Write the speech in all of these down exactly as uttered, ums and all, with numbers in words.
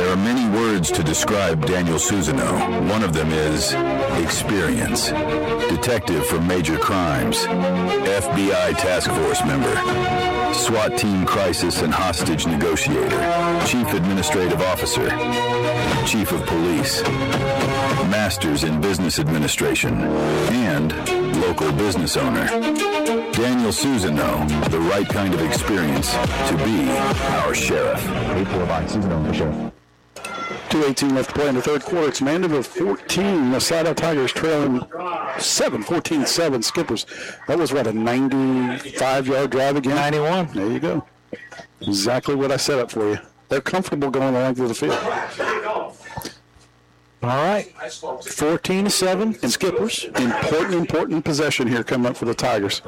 There are many words to describe Daniel Susino. One of them is experience. Detective for major crimes. F B I task force member. SWAT team crisis and hostage negotiator. Chief administrative officer. Chief of police. Masters in business administration. And local business owner. Daniel Susino, the right kind of experience to be our sheriff. eight four by Susino, the sheriff. two eighteen left to play in the third quarter. It's Mandeville fourteen. The Slidell Tigers trailing seven, fourteen seven. Skippers. That was, what, a ninety-five-yard drive again? ninety-one. There you go. Exactly what I set up for you. They're comfortable going the length of the field. All right. fourteen to seven. And Skippers. Important, important possession here coming up for the Tigers.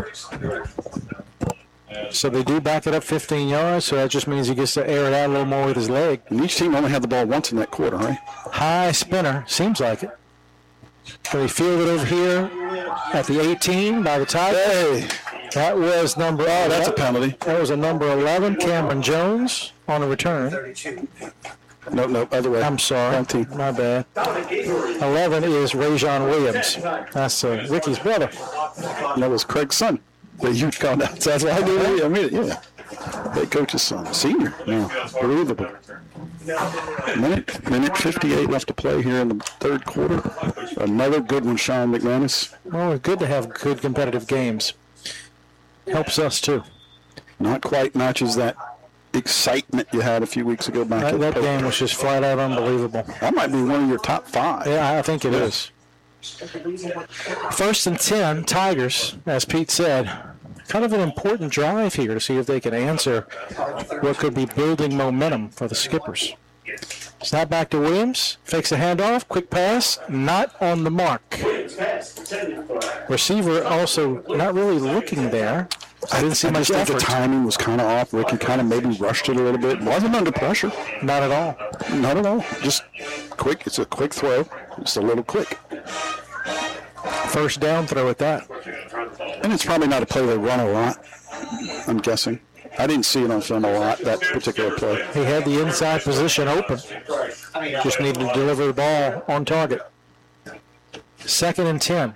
So they do back it up fifteen yards, so that just means he gets to air it out a little more with his leg. And each team only had the ball once in that quarter, right? High spinner, seems like it. So they field it over here at the eighteen by the Tigers. Hey, that was number. Oh, that's a penalty. That was a number eleven, Cameron Jones on the return. No, no, other way. I'm sorry. nineteen. My bad. eleven is Rajon Williams. That's uh, Ricky's brother. And that was Craig's son. The huge countdown. That's why I did it. I mean it, yeah. Head coach's son. Senior. Yeah. Believable. Minute, minute fifty-eight left to play here in the third quarter. Another good one, Sean McManus. Oh, it's good to have good competitive games. Helps us, too. Not quite matches that excitement you had a few weeks ago back That, at that Pope. game was just flat out unbelievable. That might be one of your top five. Yeah, I think it is. First and ten, Tigers, as Pete said. Kind of an important drive here to see if they can answer what could be building momentum for the Skippers. Snap back to Williams. Fakes a handoff. Quick pass. Not on the mark. Receiver also not really looking there. I didn't see I much just think effort. the timing was kind of off. Ricky kind of maybe rushed it a little bit. Wasn't under pressure. Not at all. Not at all. Just quick. It's a quick throw. Just a little quick. First down throw at that. And it's probably not a play they run a lot, I'm guessing. I didn't see it on film a lot, that particular play. He had the inside position open. Just needed to deliver the ball on target. Second and ten.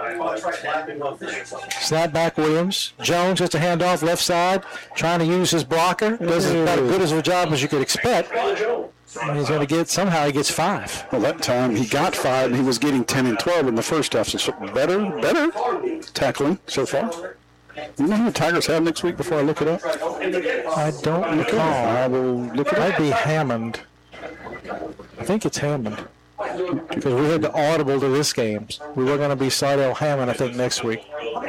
Snap back Williams. Jones gets a handoff left side, trying to use his blocker. Does about as good as a job as you could expect. And he's going to get, somehow he gets five. Well, that time he got five, and he was getting ten and twelve in the first half. So better, better tackling so far. You know who the Tigers have next week before I look it up? I don't recall. I will look it It might up. be Hammond. I think it's Hammond. Because we had the audible to this game. We were going to be Slidell Hammond, I think, next week.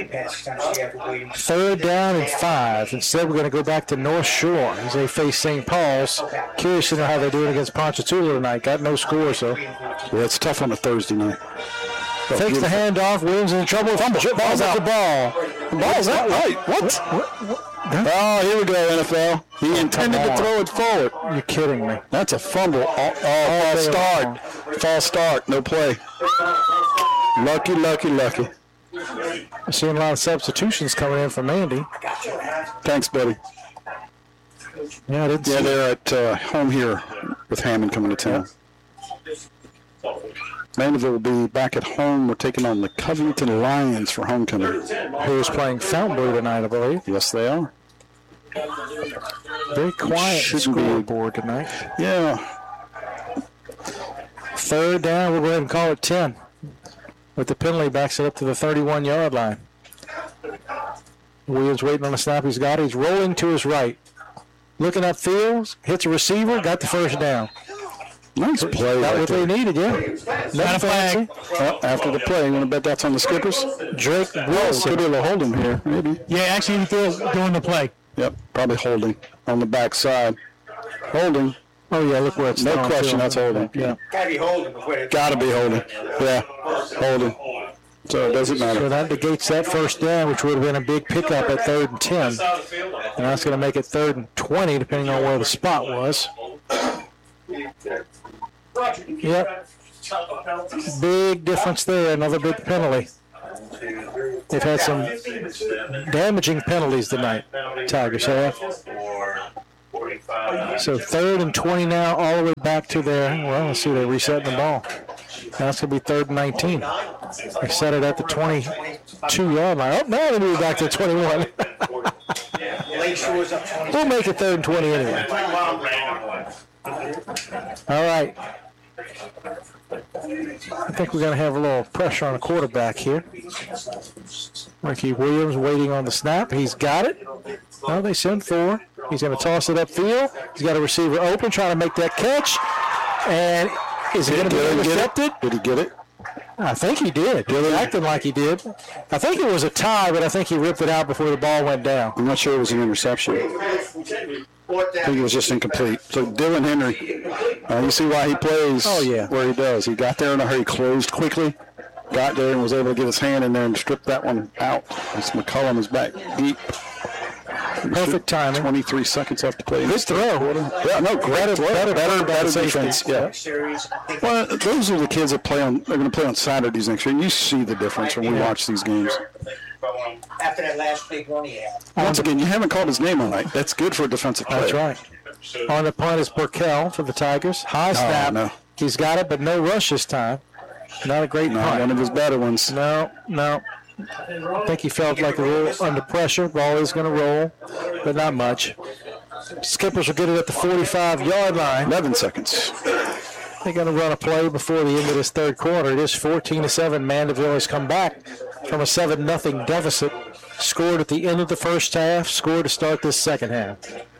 Third down and five. Instead, we're going to go back to North Shore as they face Saint Paul's. Curious to know how they're doing against Ponchatoula tonight. Got no score, so. Yeah, it's tough on a Thursday night. Oh, Takes the handoff. Williams in trouble. Fumble. Ball's out. The ball. The ball's out. Right. What? What? What? Oh, here we go, N F L. He intended to throw it forward. You're kidding me. That's a fumble. Oh, oh false start. False start. No play. Lucky, lucky, lucky. I'm seeing a lot of substitutions coming in from Andy. Thanks, buddy. Yeah, I didn't Yeah, see they're at uh, home here with Hammond coming to town. Mandeville will be back at home. We're taking on the Covington Lions for homecoming. who is playing Fountainblue tonight, I believe. Yes, they are. Very quiet Shouldn't be. scoreboard tonight. Yeah. Third down, we'll go ahead and call it ten. With the penalty, backs it up to the thirty-one-yard line. Williams waiting on the snap. He's got it. He's rolling to his right. Looking upfield, hits a receiver, got the first down. Nice play. Got Right what there. they needed, yeah. Not fancy. Well, after the play, you want to bet that's on the Skippers? Drake Oh, Wilson. could be able to hold him here, maybe. Yeah, actually, he feels doing the play. Yep, probably holding on the backside. Holding. Oh, yeah, look where it's No thrown question, to. that's holding. Yeah. Gotta be holding before they Got to be holding. Yeah, holding. So it doesn't So matter. that negates that first down, which would have been a big pickup at third and ten. And that's going to make it third and twenty, depending on where the spot was. Yep. Big difference there. Another big penalty. They've had some damaging penalties tonight, Tigers have. So third and twenty now, all the way back to their, well, let's see, they're resetting the ball. Now it's going to be third and nineteen. They set it at the twenty-two-yard line. Oh, now they move back to the twenty-one. We'll make it third and twenty anyway. All right. I think we're going to have a little pressure on the quarterback here. Ricky Williams waiting on the snap. He's got it. Oh, they send four. He's going to toss it upfield. He's got a receiver open, trying to make that catch. And is it going to be intercepted? Did he get it? I think he did. He acted like he did. I think it was a tie, but I think he ripped it out before the ball went down. I'm not sure it was an interception. I think it was just incomplete. So Dylan Henry, uh, you see why he plays oh, yeah. where he does. He got there in a hurry, closed quickly, got there and was able to get his hand in there and strip that one out. As McCullum is back deep. Perfect timing. twenty-three seconds left to play. Good throw. Yeah, no, great better, throw. Better, better, better defense. Yeah. Well, those are the kids that play on. They're going to play on Saturdays next year, and you see the difference when we yeah. watch these games. After that last big one he had. Once again, you haven't called his name all night. That's good for a defensive player. That's right. On the punt is Burkell for the Tigers. High snap. Oh, no. He's got it, but no rush this time. Not a great no, punt. One of his better ones. No, no. I think he felt like a little under pressure. Ball is going to roll, but not much. Skippers will get it at the forty-five-yard line. eleven seconds. They're going to run a play before the end of this third quarter. It is fourteen to seven. Mandeville has come back from a seven nothing deficit. Scored at the end of the first half. Scored to start this second half.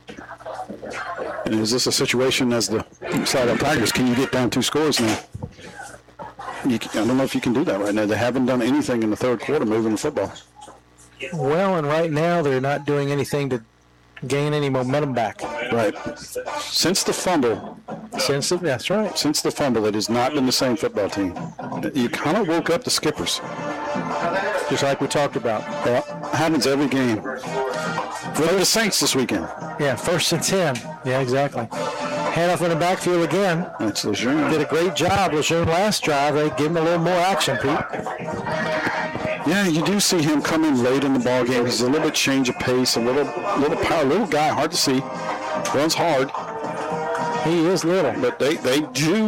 And is this a situation as the Slidell Tigers? Can you get down two scores now? You, I don't know if you can do that right now. They haven't done anything in the third quarter moving the football. Well, and right now they're not doing anything to gain any momentum back. Right. Since the fumble. Since the, that's right. Since the fumble, it has not been the same football team. You kind of woke up the Skippers. Just like we talked about. Well, happens every game. Look at the Saints this weekend. Yeah, first and ten. Yeah, exactly. Handoff in the backfield again. That's Lejeune. Did a great job. Lejeune last drive. They give him a little more action, Pete. Yeah, you do see him come in late in the ball game. He's a little bit change of pace, a little little power, little guy, hard to see. Runs hard. He is little. But they, they do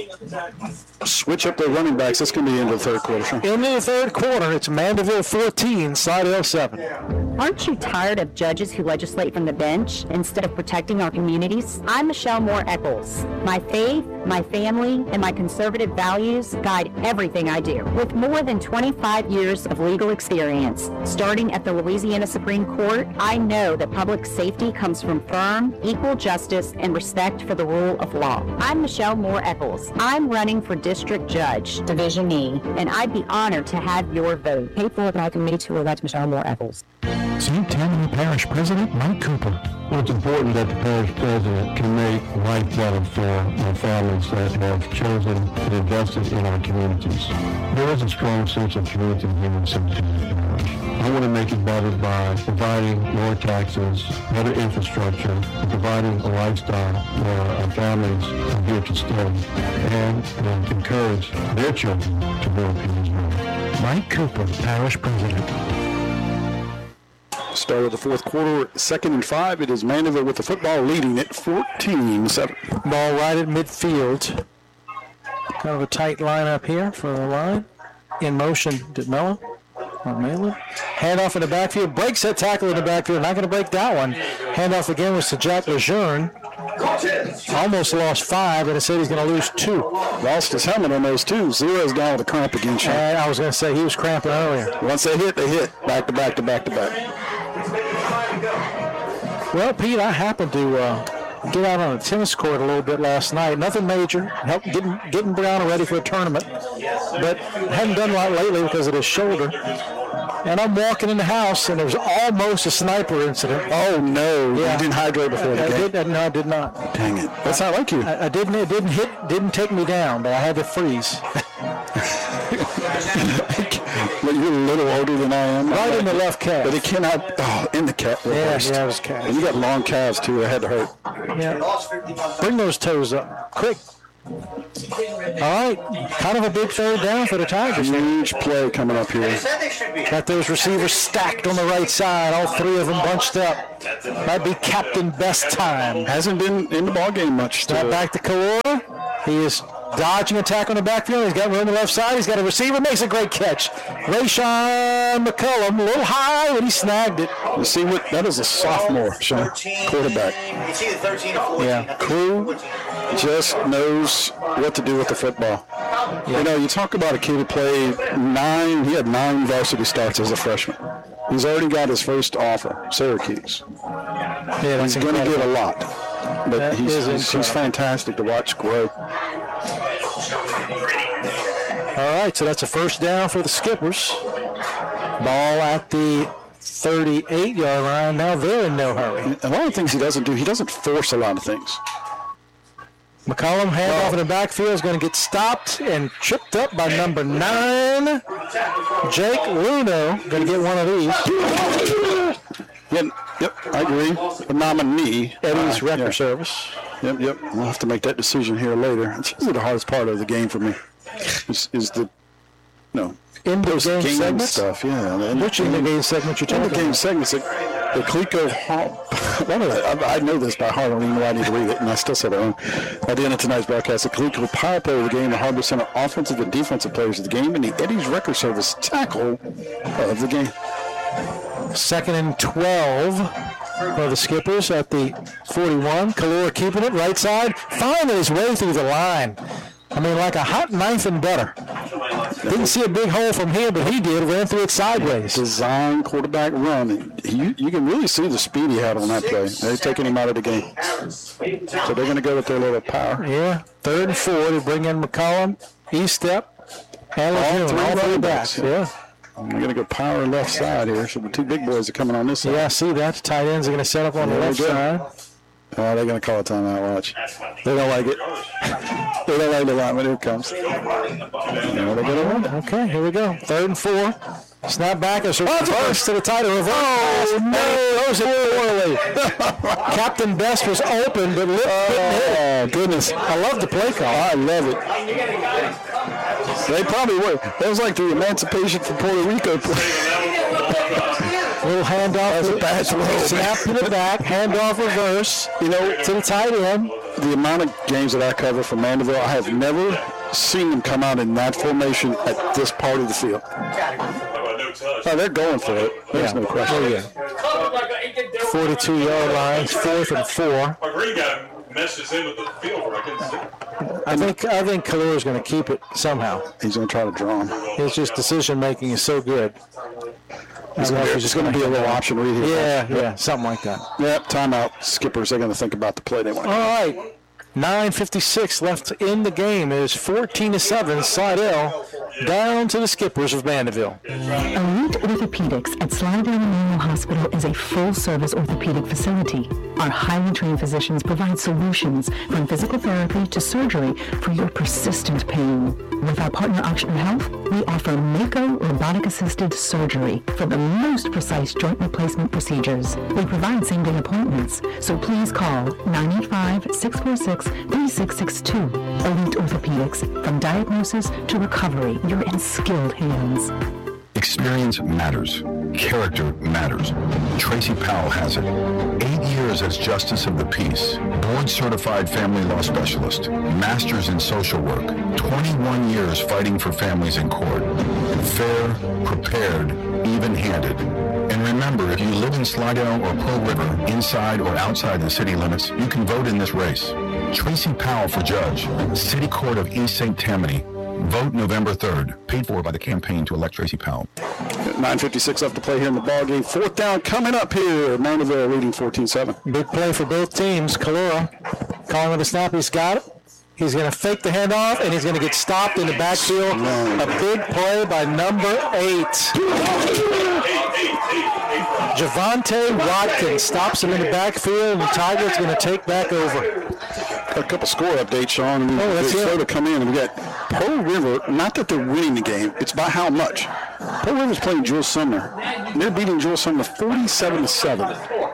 switch up their running backs. That's going to be into the third quarter. Sure. Into the third quarter, it's Mandeville fourteen, Slidell seven. Aren't you tired of judges who legislate from the bench instead of protecting our communities? I'm Michelle Moore Eccles. My faith, my family, and my conservative values guide everything I do. With more than twenty-five years of legal experience, starting at the Louisiana Supreme Court, I know that public safety comes from firm, equal justice, and respect for the rule of law. I'm Michelle Moore Eccles. I'm running for District Judge, Division E, and I'd be honored to have your vote. Paid for by me to elect Michelle Moore Eccles. Saint Tammany Parish President Mike Cooper. Well, it's important that the parish president can make life better for our families that have chosen and invested in our communities. There is a strong sense of community here in Saint Tammany Parish. I want to make it better by providing lower taxes, better infrastructure, and providing a lifestyle where our families are here to stay, and uh, encourage their children to grow up in Israel. Mike Cooper, Parish President. Start of the fourth quarter, second and five. It is Mandeville with the football leading it fourteen seven. Ball right at midfield. Kind of a tight lineup here for the line. In motion, DeMello. Or Malin. Handoff in the backfield. Breaks that tackle in the backfield. Not going to break that one. Handoff again was to Jack Lejeune. Almost lost five, and it said he's going to lose two. Lost his helmet on those two. Zero's down with a cramp again, Sean. And I was going to say he was cramping earlier. Once they hit, they hit. Back to back to back to back. Well, Pete, I happened to uh, get out on a tennis court a little bit last night. Nothing major. Help getting getting Brown ready for a tournament, but hadn't done a lot lately because of his shoulder. And I'm walking in the house, and there was almost a sniper incident. Oh no! Yeah. You didn't hydrate before the I game. did, no, I did not. Dang it! That's not like you. I, I didn't. It didn't hit. Didn't take me down, but I had to freeze. But you're a little older than I am. Right in the left calf. But it cannot. Oh, in the calf. Yeah, yeah, it was calf. And you got long calves too. It had to hurt. Yeah. Bring those toes up, quick. All right, kind of a big third down for the Tigers. Huge play coming up here. Got those receivers stacked on the right side, all three of them bunched up. Might be Captain Best time. Hasn't been in the ball game much. Snap back to Kalora. He is dodging attack on the backfield. He's got room on the left side. He's got a receiver. Makes a great catch. Rayshawn McCullum, a little high, but he snagged it. You see what? That is a sophomore, Sean, quarterback. It's either thirteen or fourteen. Yeah, Crew just knows what to do with the football. Yeah. You know, you talk about a kid who played nine. He had nine varsity starts as a freshman. He's already got his first offer, Syracuse. Yeah, he's going to get a lot, but that he's, he's, he's fantastic to watch grow. All right, so that's a first down for the Skippers. Ball at the thirty-eight-yard line. Now they're in no hurry. A lot of things he doesn't do, he doesn't force a lot of things. McCollum, handoff in the backfield, is going to get stopped and tripped up by number nine, Jake Luno. Going to get one of these. Yep, yep, I agree. The nominee, Eddie's uh, Wrecker yeah. Service. Yep, yep. We'll have to make that decision here later. It's usually the hardest part of the game for me. Is, is the no in the game, game segments stuff? Yeah. And Which in the game segment you're talking about? The game about? segments. The, the Clico Hall. I, I know this by heart. I don't even know why I need to read it, and I still said it wrong. At the end of tonight's broadcast, the Clico Power Play of the game, the Harbor Center offensive and defensive players of the game, and the Eddie's Wrecker Service tackle of the game. Second and twelve for the Skippers at the forty-one. Kalora keeping it right side, finding his way through the line. I mean, like a hot knife and butter. Didn't see a big hole from here, but he did. Ran through it sideways. Design quarterback run. You, you can really see the speed he had on that play. They're taking him out of the game. So they're going to go with their little power. Yeah, third and four. They bring in McCollum, E-step, and all three all running backs. backs. Yeah. We're going to go power left side here. So the two big boys are coming on this side. Yeah, I see that. Tight ends are going to set up on There the left we go. side. Oh, they're going to call a timeout. Watch. They don't like it. They don't like the lineman. Here it comes. No, they're going to run it. Okay, here we go. Third and four. Snap back. It's reverse to the tight end. Oh, no. That was it poorly. Captain Best was open, but Lip Oh, goodness. I love the play call. I love it. They probably were. That was like the Emancipation from Puerto Rico play. Little handoff. That's a bad throw. Snap to the back. Handoff reverse. You know, to the tight end. The amount of games that I cover from Mandeville, I have never seen them come out in that formation at this part of the field. Oh, they're going for it. There's Yeah. no question. Oh, yeah. forty-two-yard lines, fourth and four. My green guy messed us in with the field where I couldn't see. I think I think Kalora's going to keep it somehow. He's going to try to draw him. His just decision making is so good. He's just going to be a little option read here. Yeah, yeah, something like that. Yep, timeout. Skippers, they're going to think about the play they want to All right, nine fifty-six left in the game. It is fourteen to seven. Slidell down to the Skippers of Mandeville. Elite Orthopedics at Slidell Memorial Hospital is a full-service orthopedic facility. Our highly trained physicians provide solutions from physical therapy to surgery for your persistent pain. With our partner Oxford Health, we offer Mako robotic-assisted surgery for the most precise joint replacement procedures. We provide same-day appointments, so please call nine eight five, six four six, three six six two. Elite Orthopedics, from diagnosis to recovery, you're in skilled hands. Experience matters. Character matters. Tracy Powell has it. Eight years as Justice of the Peace, board-certified family law specialist, masters in social work, twenty-one years fighting for families in court. Fair, prepared, even-handed. And remember, if you live in Slidell or Pearl River, inside or outside the city limits, you can vote in this race. Tracy Powell for judge, City Court of East Saint Tammany. Vote November third. Paid for by the campaign to elect Tracy Powell. nine fifty-six left to play here in the ball game. Fourth down coming up here. Mandeville leading fourteen seven. Big play for both teams. Kalora calling with a snap. He's got it. He's going to fake the handoff, and he's going to get stopped in the backfield. A big play by number eight. Javante Watkins stops him in the backfield, and the Tigers going to take back over. A couple score updates, Sean. I mean, Oh, that's slow it. to come in. And we got Pearl River. Not that they're winning the game; it's by how much. Pearl River's playing Jules Sumner. They're beating Jules Sumner forty-seven to seven.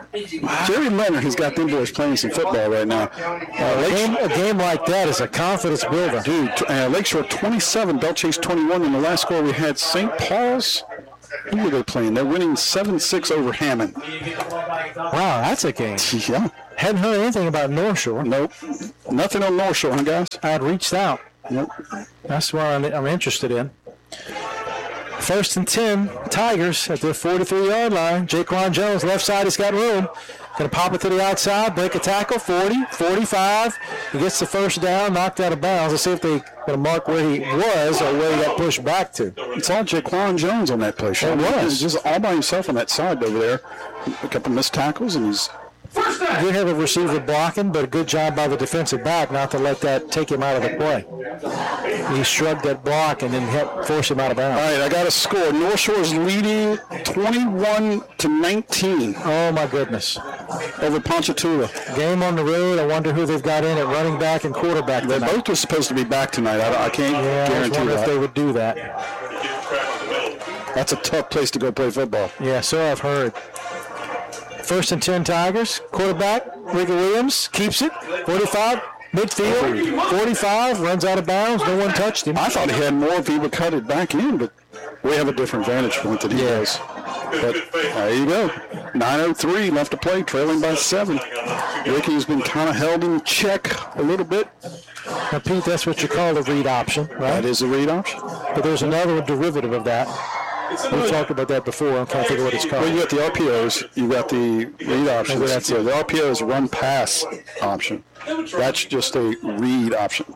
Jerry Leonard has got them boys playing some football right now. Uh, A game, a game like that is a confidence builder. Dude, uh, Lakeshore twenty-seven, Bell Chase twenty-one. In the last score we had Saint Paul's. Who were they playing? They're winning seven six over Hammond. Wow, that's a game. Yeah. Hadn't heard anything about North Shore. Nope. Nothing on North Shore, huh, guys? I had reached out. Nope. That's what I'm, I'm interested in. First and ten, Tigers at their forty-three-yard line. Jaquan Jones, left side, he's got room. Going to pop it to the outside, break a tackle, forty, forty-five. He gets the first down, knocked out of bounds. Let's see if they're going to mark where he was or where he got pushed back to. It's all Jaquan Jones on that play, Sean. It was. He's just all by himself on that side over there. A couple missed tackles, and he's... Good have a receiver blocking, but a good job by the defensive back not to let that take him out of the play. He shrugged that block and then helped force him out of bounds. All right, I got a score. North Shore's leading twenty-one to nineteen. Oh, my goodness. Over Ponchatoula. Game on the road. I wonder who they've got in at running back and quarterback They tonight. both were supposed to be back tonight. I, I can't Yeah, I was guarantee wondering that. if they would do that. That's a tough place to go play football. Yeah, so I've heard. First and ten Tigers. Quarterback, Ricky Williams, keeps it. forty-five, midfield. forty-five, runs out of bounds. No one touched him. I thought he had more if he would cut it back in, but we have a different vantage point than he does. But there you go. nine oh three left to play, trailing by seven. Ricky's been kind of held in check a little bit. Now, Pete, that's what you call the read option, right? That is a read option. But there's another derivative of that. We've talked about that before. I can't think of what it's called. Well, you got the R P Os, you got the read options. Maybe that's Yeah, it. the R P O is run pass option. That's just a read option.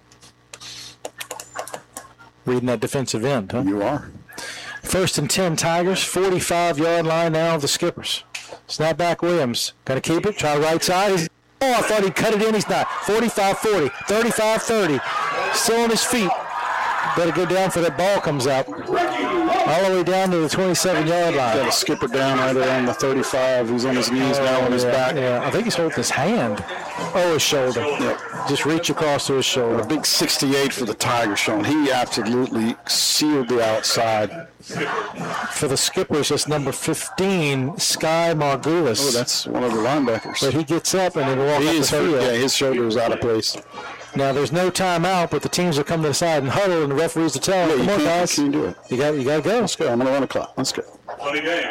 Reading that defensive end, huh? You are. First and ten Tigers, forty-five-yard line now of the Skippers. Snapback Williams, going to keep it, try right side. He's, oh, I thought he cut it in. He's not. forty-five forty, thirty-five thirty. Still on his feet. Better go down for that ball comes out. All the way down to the twenty-seven-yard line. Got a skipper down right around the thirty-five. He's on his knees now on his yeah, back. Yeah, I think he's holding his hand. Oh, his shoulder. Yep. Just reach across to his shoulder. A big sixty-eight for the Tigers, Sean. He absolutely sealed the outside. For the Skippers, it's number fifteen, Sky Margulis. Oh, that's one of the linebackers. But he gets up and then walks He up is the hurt. field. Yeah, his shoulder is out of place. Now there's no timeout, but the teams will come to the side and huddle, and the referees will tell Yeah, them, you "Come on, can't, guys, you can't do it. you got, you got to go." Let's go. I'm going to run a clock. Let's go. Funny game.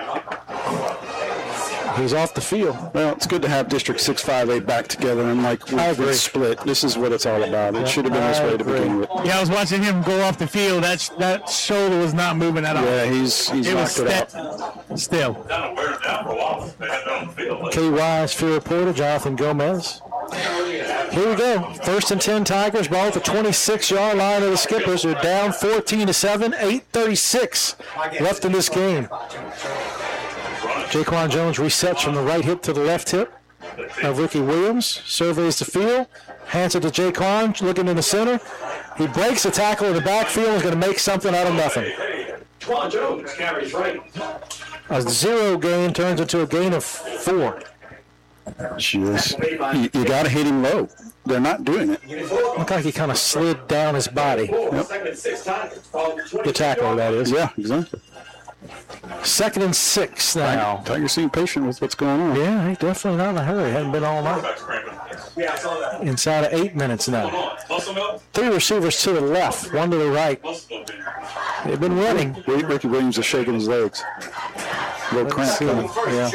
He's off the field. Well, it's good to have District six five eight back together, and like I with agree. split, this is what it's all about. It should have been this I way to agree. begin with. Yeah, I was watching him go off the field. That that shoulder was not moving at all. Yeah, he's he's it was knocked it sta- out. still. Kind of wear it down for a while. They had it on the field. K Y's field reporter, Jonathan Gomez. Here we go. First and ten Tigers, ball at the twenty-six-yard line of the Skippers. They're down fourteen to seven, eight thirty-six left in this game. Jaquan Jones resets from the right hip to the left hip of Ricky Williams. Surveys the field. Hands it to Jaquan, looking in the center. He breaks the tackle in the backfield and is going to make something out of nothing. Jaquan Jones carries right. A zero gain turns into a gain of four. Just, you, you got to hit him low. They're not doing it. Looked like he kind of slid down his body. The tackle, that is. Yeah, exactly. Second and six now. Tigers seem patient with what's going on. Yeah, he's definitely not in a hurry. Hadn't been all night. Yeah, I saw that. Inside of eight minutes now. Muscle milk? Three receivers to the left, one to the right. Muscle milk. They've been running. Ricky Williams is shaking his legs. A little cramp see. coming. Yeah.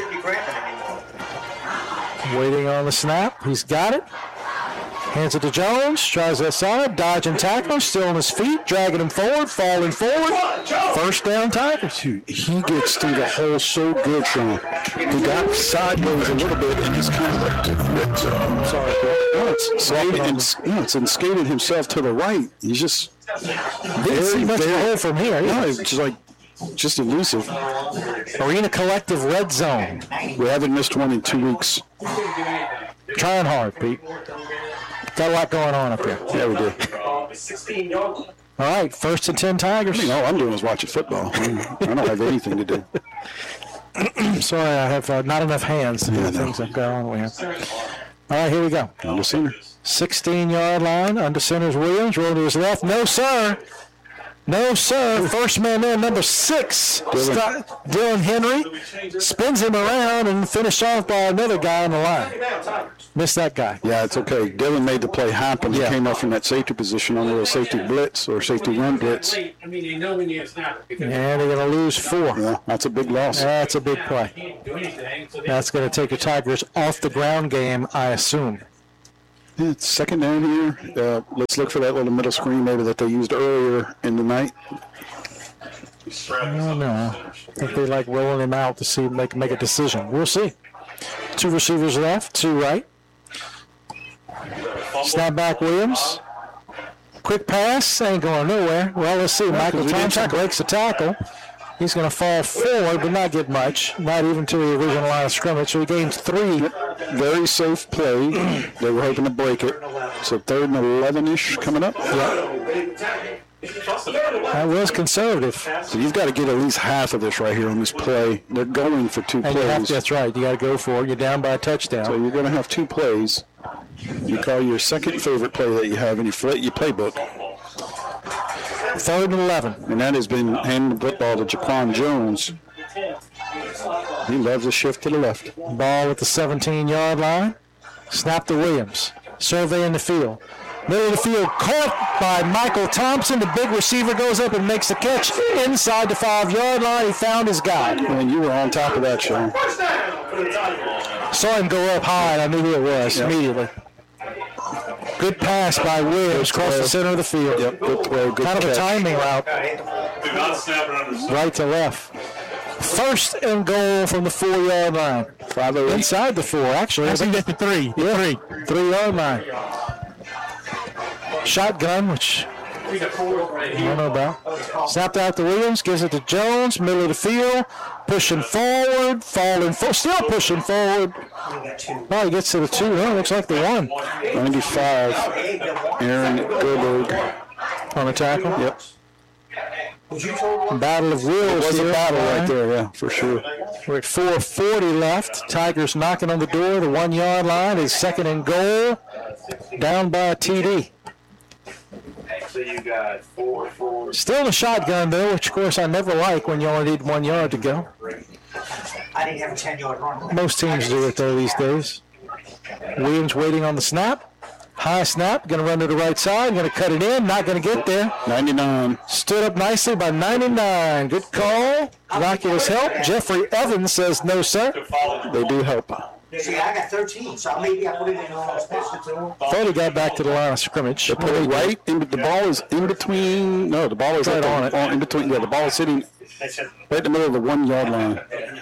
Waiting on the snap. He's got it. Hands it to Jones. Tries that side. Dodging tackle. Still on his feet. Dragging him forward. Falling forward. First down Tigers. Dude, he gets through the hole so good, Sean. He got sideways a little bit and just kind of Red zone. Sorry, Bill. no, it's skated and, yeah, it's and skated himself to the right. He's just Didn't see much of a hole from here. no, either. it's just like just elusive. Arena Collective red zone. We haven't missed one in two weeks. Trying hard, Pete. Got a lot going on up here. Yeah, we do. All right, first and ten Tigers. I mean, all I'm doing is watching football. I don't have anything to do. Sorry, I have uh, not enough hands to do Yeah, the no. things I've got on here. All right, here we go. Under center. sixteen-yard line. Under center's Williams. Roll to his left. No, sir. No, sir. First man there, number six, Dylan. St- Dylan Henry, spins him around and finished off by another guy on the line. Missed that guy. Yeah, it's okay. Dylan made the play happen. He Yeah. came up from that safety position on a little safety blitz or safety run blitz. I mean, they know when you snap it. And they're going to lose four. Yeah, that's a big loss. That's a big play. Can't do anything. So they That's going to take the Tigers off the ground game, I assume. Yeah, it's second down here. Uh, let's look for that little middle screen maybe that they used earlier in the night. I don't know. I think they like rolling him out to see if they can make a decision. We'll see. Two receivers left, two right. Snap back Williams. Quick pass, ain't going nowhere. Well, let's see. Michael we didn't Thompson tackle. breaks the tackle. He's going to fall forward, but not get much. Not even to the original line of scrimmage. So he gains three. Very safe play. They were hoping to break it. So third and eleven-ish coming up. That was conservative. So you've got to get at least half of this right here on this play. They're going for two And you have plays. to, that's right. You got to go for it. You're down by a touchdown. So you're going to have two plays. You call your second favorite play that you have in your, fl- your playbook. Third and eleven. And that has been handing the football to Jaquan Jones. He loves a shift to the left. Ball at the seventeen-yard line. Snap to Williams. Surveying the field. Middle of the field caught by Michael Thompson. The big receiver goes up and makes the catch inside the five-yard line. He found his guy. And you were on top of that, Sean. Saw him go up high, and I knew who it was Yep. immediately. Good pass by Williams across the center of the field. Yep, good throw, good Kind of a catch. timing route, do not snap it under. right to left. First and goal from the four-yard line. five oh eight. Inside the four, actually. I think that's the three. Yeah, three. Three-yard line. Shotgun, which I don't know about. Snapped out to Williams, gives it to Jones, middle of the field, pushing forward, falling, fo- still pushing forward. Oh, he gets to the two. Well, looks like the one ninety-five. Aaron Goldberg. on the tackle. Yep. Battle of wills. It was a here. battle right there, yeah, for sure. We're at four forty left. Tigers knocking on the door. The one-yard line is second and goal. Down by a T D. So you got four, four. Still the shotgun, though, which, of course, I never like when you only need one yard to go. I didn't have a ten-yard run. Most teams do it, though, these days. Williams waiting on the snap. High snap, going to run to the right side, going to cut it in, not going to get there. ninety-nine. Stood up nicely by ninety-nine. Good call. Miraculous help. Jeffrey Evans says no, sir. They do help. See, I got thirteen, so maybe I put it in the wrong spot. Thought he got back to the line of scrimmage. They put it right in. The ball is in between. No, the ball is Right at the- on it. In between. Yeah, the ball is sitting right in the middle of the one-yard line.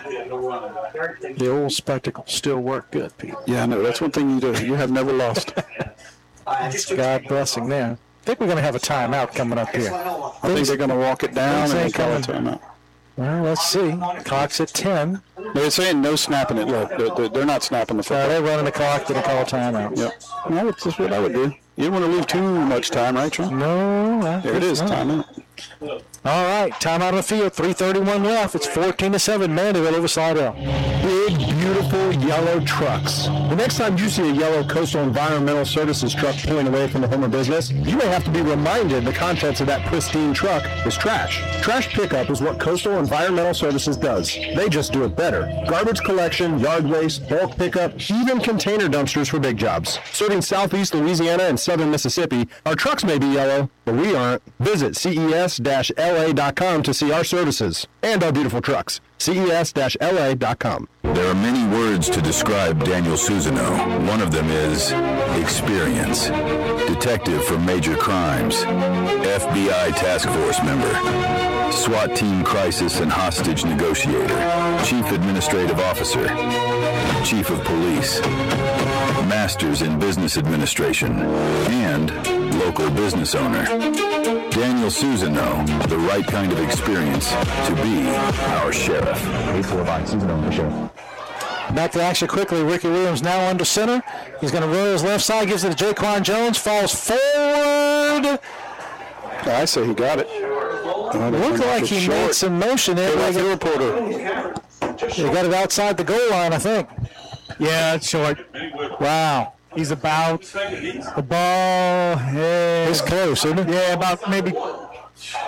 The old spectacles still work good, Pete. Yeah, I know. That's one thing you do. You have never lost. I just took God blessing there. I think we're going to have a timeout coming up here. I think they're going to walk it down and then call a timeout. Well, let's see. Clock's at ten. They're saying no snapping it. Look, they're, they're, they're not snapping the Uh, football. they're running the clock to the call timeout. Yep. No, that's just what I would do. You don't want to leave too much time, right, Sean? No. I There it guess is. not. Timeout. All right. Timeout on the field. three thirty-one left. It's fourteen to seven. Mandeville over Slidell. Big, beautiful yellow trucks. The next time you see a yellow Coastal Environmental Services truck pulling away from the home of business, you may have to be reminded the contents of that pristine truck is trash. Trash pickup is what Coastal Environmental Services does. They just do it better. Garbage collection, yard waste, bulk pickup, even container dumpsters for big jobs. Serving southeast Louisiana and southern Mississippi, our trucks may be yellow, but we aren't. Visit C E S L A dot com to see our services and our beautiful trucks. C E S L A dot com. There are many words to describe Daniel Susano. One of them is experience. Detective for major crimes. F B I task force member. SWAT team crisis and hostage negotiator. Chief administrative officer. Chief of police. Masters in business administration. And local business owner. Daniel Susano, the right kind of experience to be our sheriff. Paid for by Susano for Sheriff. Back to action quickly. Ricky Williams now under center. He's going to roll his left side, gives it to Jaquan Jones, falls forward. I say he got it. Looked like he short. made some motion there. Like They the reporter. got it outside the goal line, I think. Yeah, it's short. Wow. He's about the ball. Yeah, It's close, isn't it? yeah, about maybe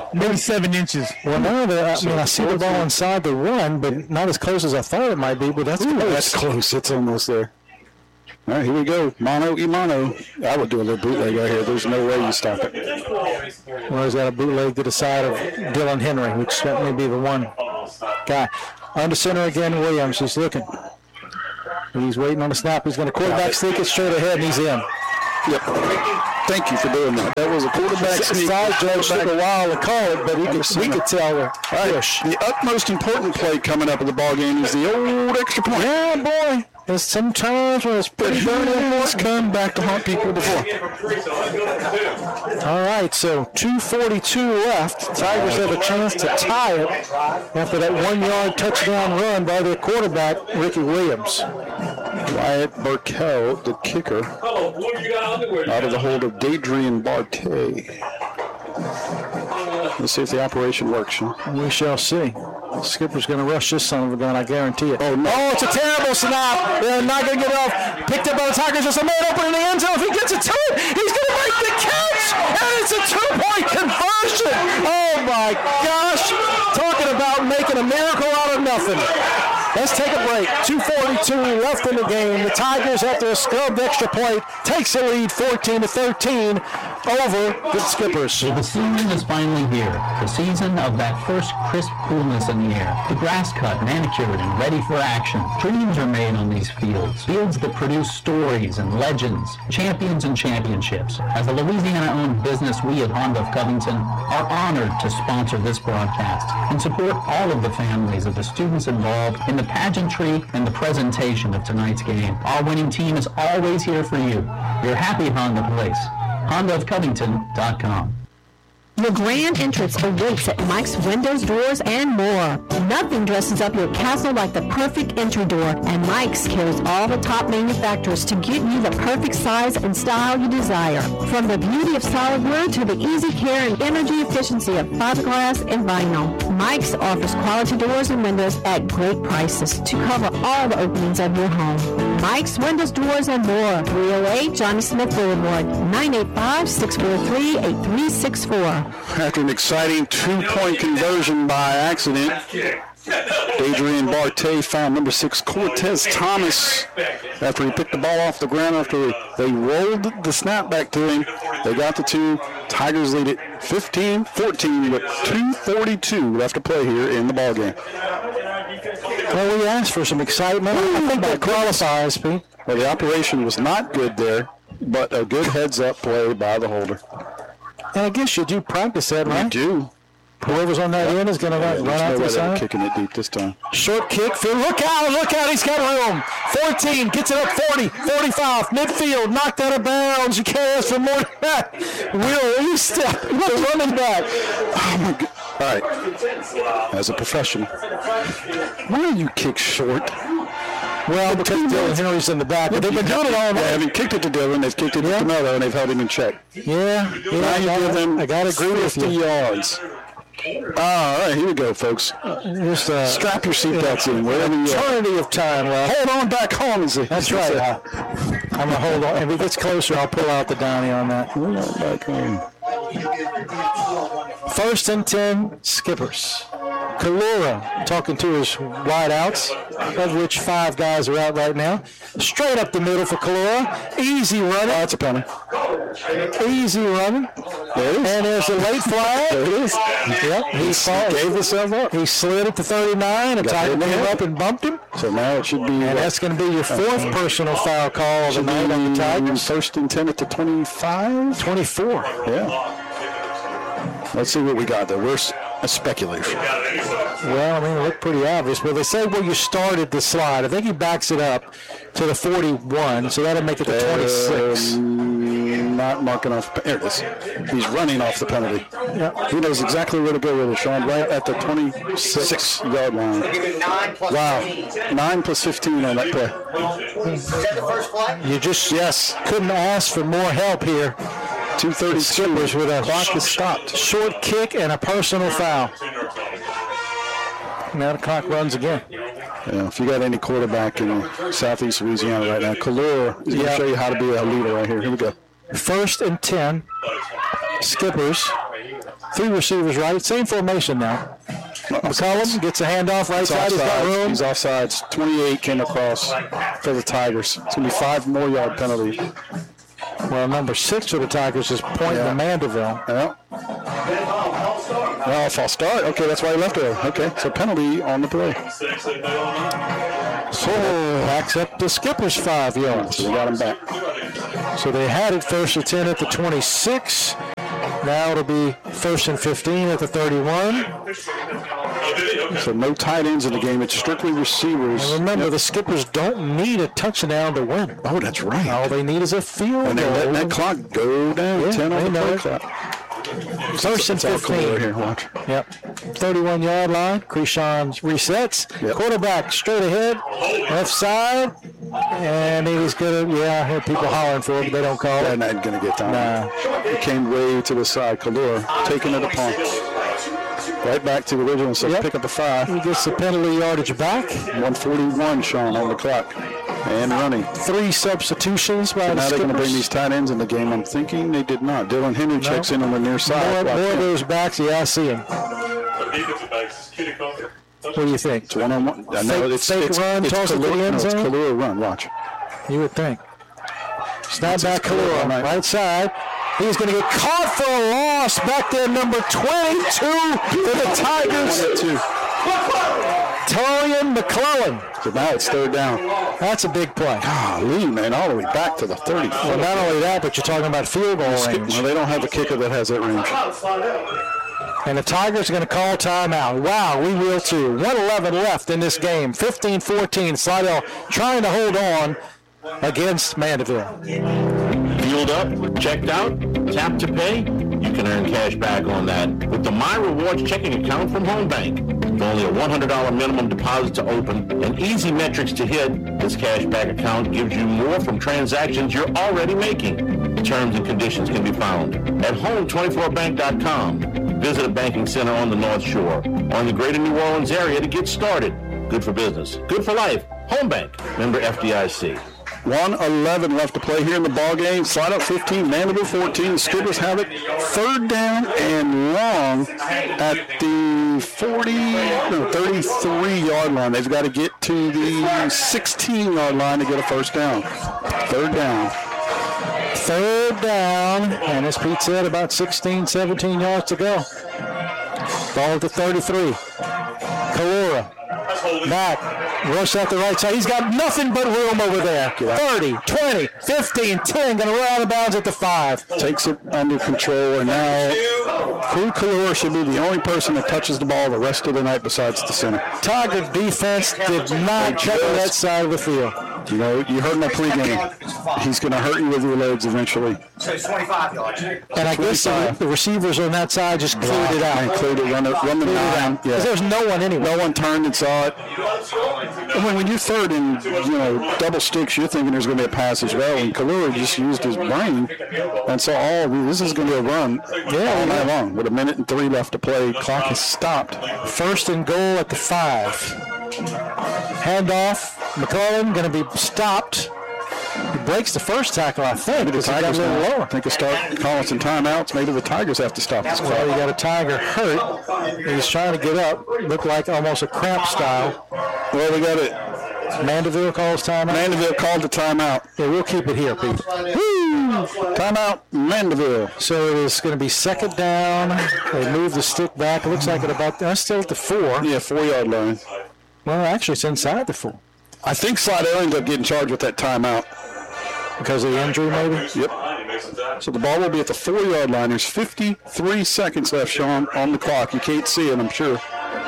maybe seven inches. Well, now that I mean, I see the ball inside the one, but not as close as I thought it might be. But that's Ooh, close. That's close. It's almost there. All right, here we go. Mono e mono. I would do a little bootleg right here. There's no way you stop it. Well, he's got a bootleg to the side of Dylan Henry, which that may be the one guy. Under center again, Williams. He's looking. He's waiting on the snap. He's going to quarterback sneak it straight ahead, and he's in. Yep. Thank you for doing that. That was a quarterback sneak. Side judge took a while to call it, but he could, we could tell the push. The utmost important play coming up in the ball game is the old extra point. Yeah, boy. There's sometimes when it's pretty burning, it's come back to haunt people before. All right, so two forty-two left. Tigers have a chance to tie it after that one-yard touchdown run by their quarterback, Ricky Williams. Wyatt Burkell, the kicker, out of the hold of Dadrian Bartay. Let's see if the operation works. Huh? We shall see. The skipper's going to rush this son of a gun, I guarantee it. Oh, no. Oh, it's a terrible snap. They're not going to get off. Picked up by the Tigers. There's a man open in the end zone. If he gets it to it, he's going to make the catch. And it's a two-point conversion. Oh, my gosh. Talking about making a miracle out of nothing. Let's take a break. two forty-two left in the game. The Tigers, after a scrubbed extra point, takes the lead fourteen to thirteen over the Skippers. Well, the season is finally here. The season of that first crisp coolness in the air. The grass cut, manicured, and ready for action. Dreams are made on these fields. Fields that produce stories and legends, champions and championships. As a Louisiana-owned business, we at Honda of Covington are honored to sponsor this broadcast and support all of the families of the students involved in the pageantry and the presentation of tonight's game. Our winning team is always here for you. Your happy Honda place. Honda of Covington dot com. The grand entrance awaits at Mike's Windows, Doors, and more. Nothing dresses up your castle like the perfect entry door, and Mike's carries all the top manufacturers to get you the perfect size and style you desire. From the beauty of solid wood to the easy care and energy efficiency of fiberglass and vinyl, Mike's offers quality doors and windows at great prices to cover all the openings of your home. Mike's Windows, Doors, and more. three oh eight Johnny Smith Boulevard, nine eight five, six four three, eight three six four. After an exciting two-point conversion by accident, Adrian Bartay found number six Cortez Thomas after he picked the ball off the ground after they rolled the snap back to him. They got the two. Tigers lead it fifteen fourteen with two forty-two left to play here in the ballgame. Well, we asked for some excitement. I think that qualifies, Pete. Well, the operation was not good there, but a good heads-up play by the holder. And I guess you do practice that, right? You do. Whoever's on that end is going to Yeah, run there's out no the way side. they're kicking it deep this time. Short kick. Phil, look out, look out. He's got room. fourteen, gets it up forty, forty-five, midfield, knocked out of bounds. You can't ask for more than that. Will, you step. The running back. Oh, my God. All right. As a professional, why do you kick short? Well, because Dylan Henry's in the back, but they've been doing it all They night. haven't kicked it to Dylan. They've kicked it Yeah. to Melo, and they've held him in check. Yeah, yeah, Now I you give them got I got to agree with fifty you. yards. All right, here we go, folks. Just, uh, Strap your seatbelts in wherever you are. Eternity of time left. Hold on back home. Is it? That's right. I'm going to hold on. If it gets closer, I'll pull out the Donnie on that. Hold on back home. First and ten, Skippers. Kalura talking to his wideouts, of which five guys are out right now. Straight up the middle for Kalura. Easy running. Oh, that's a penalty. Easy running. There it is. And there's a late flag. There it is. Yep, he, fall, Gave himself up. he slid it to thirty-nine, and Got Tiger hit in the came head. up and bumped him. So now it should be. And uh, that's going to be your fourth uh, personal foul call of the should night on the be Tigers. First and ten at the twenty-five. twenty-four. Yeah. Let's see what we got there. We're s- a speculation. Well, I mean, it looked pretty obvious. But they say where you started the slide. I think he backs it up to the forty-one, so that'll make it the twenty-six. Um, not marking off. There it is. He's running off the penalty. Yep. He knows exactly where to go with it, Sean. Right at the twenty-six yard line. Wow. Nine plus fifteen on that play. Is that the first play? You just yes couldn't ask for more help here. two thirty-two. Skippers with a Clock is stopped. short kick and a personal foul. Now the clock runs again. Yeah, if you got any quarterback in Southeast Louisiana right now, Kalura is going to Yeah. show you how to be a leader right here. Here we go. First and ten, Skippers Three receivers right. Same formation now. McCollum gets a handoff right side. He's got room. He's offsides. twenty-eight came across for the Tigers. It's going to be five more yard penalty. Well, number six for the Tigers is pointing Yeah. to Mandeville. Yeah. Well, false start. Okay, that's why he left it. Okay, so penalty on the play. So backs up the Skipper's five yards. So we got him back. So they had it first and ten at the twenty-six. Now it'll be first and fifteen at the thirty-one. So no tight ends in the game. It's strictly receivers. And remember, the Skippers don't need a touchdown to win. Oh, that's right. All they need is a field And they're letting goal. that clock go down. Yeah, ten on they the know play it. clock. First and It's all fifteen. clear here. Watch. Yep. thirty-one yard line. Krishan resets. Yep. Quarterback straight ahead. Left side. And he's going to, yeah, I hear people hollering for it, but they don't call They're it. not going to get down. Nah. He came way to the side. Kalura taking it upon. Right back to the original. So Yep. pick up the five. He gets the penalty yardage back. one forty-one, Sean, on the clock. And running. Three substitutions by the Now they're going to bring Skippers. these tight ends in the game. I'm thinking they did not. Dylan Henry checks in on the near side. More, Watch more of him. those backs. Yeah, I see him. What do you think? It's one on one. I know Fake- it's fake it's, run, it's toss it to the Kalura, end no, it's zone? Kalura run. Watch. You would think. Snap It's back, Kalura, Kalura, right. right side. He's going to get caught for a loss back there, number twenty-two for the Tigers. Two. Torian McClellan. So now it's third down. That's a big play. Golly, man, all the way back to the thirty. Well, not only that, but you're talking about field goal range. Well, they don't have a kicker that has that range. And the Tigers are going to call timeout. Wow, we will too. one eleven left in this game. fifteen fourteen. Slidell trying to hold on against Mandeville. Fueled up, checked out, tap to pay, you can earn cash back on that with the My Rewards checking account from Home Bank. With only a one hundred dollars minimum deposit to open and easy metrics to hit, this cash back account gives you more from transactions you're already making. Terms and conditions can be found at home twenty-four bank dot com. Visit a banking center on the North Shore or in the greater New Orleans area to get started. Good for business, good for life. Home Bank, member F D I C. one eleven left to play here in the ball game. Slide up fifteen, Mandeville fourteen. The Skippers have it third down and long at the forty, no, thirty-three yard line. They've got to get to the sixteen yard line to get a first down. Third down. Third down, and as Pete said, about sixteen, seventeen yards to go. Ball at the thirty-three. Kalura. Back. Rush out the right side. He's got nothing but room over there. thirty, twenty, fifteen, ten. Going to run out of bounds at the five. Takes it under control, and now Crew Kalura should be the only person that touches the ball the rest of the night besides the center. Tiger defense did not cover that side of the field. You know, you heard my pregame. He's going to hurt you with your legs eventually. So it's twenty-five yards. And I guess the, the receivers on that side just cleared it out. And cleared it, run, it, run the nine. Yeah. Because there's no one anyway. No one turned and saw it. And when, when you're third and, you know, double sticks, you're thinking there's going to be a pass as well. And Kalura just used his brain and saw, oh, this is going to be a run yeah, all night long. With a minute and three left to play, clock has stopped. First and goal at the five. Handoff. McClellan going to be stopped. He breaks the first tackle, I think, Maybe the because he got a Tigers little now. lower. I think they start calling some timeouts. Maybe the Tigers have to stop this Well, clock. you got a Tiger hurt. He's trying to get up. Looked like almost a cramp style. Well, we got it. Mandeville calls timeout. Mandeville called the timeout. Yeah, we'll keep it here, Pete. Woo! Timeout, Mandeville. So it is going to be second down. They move the stick back. It looks like at about, that's still at the four. Yeah, four-yard line. Well, actually, it's inside the four. I think Slidell ends up getting charged with that timeout. Because of the injury, maybe? Yep. So the ball will be at the four-yard line. There's fifty-three seconds left, Sean, on the clock. You can't see it, I'm sure.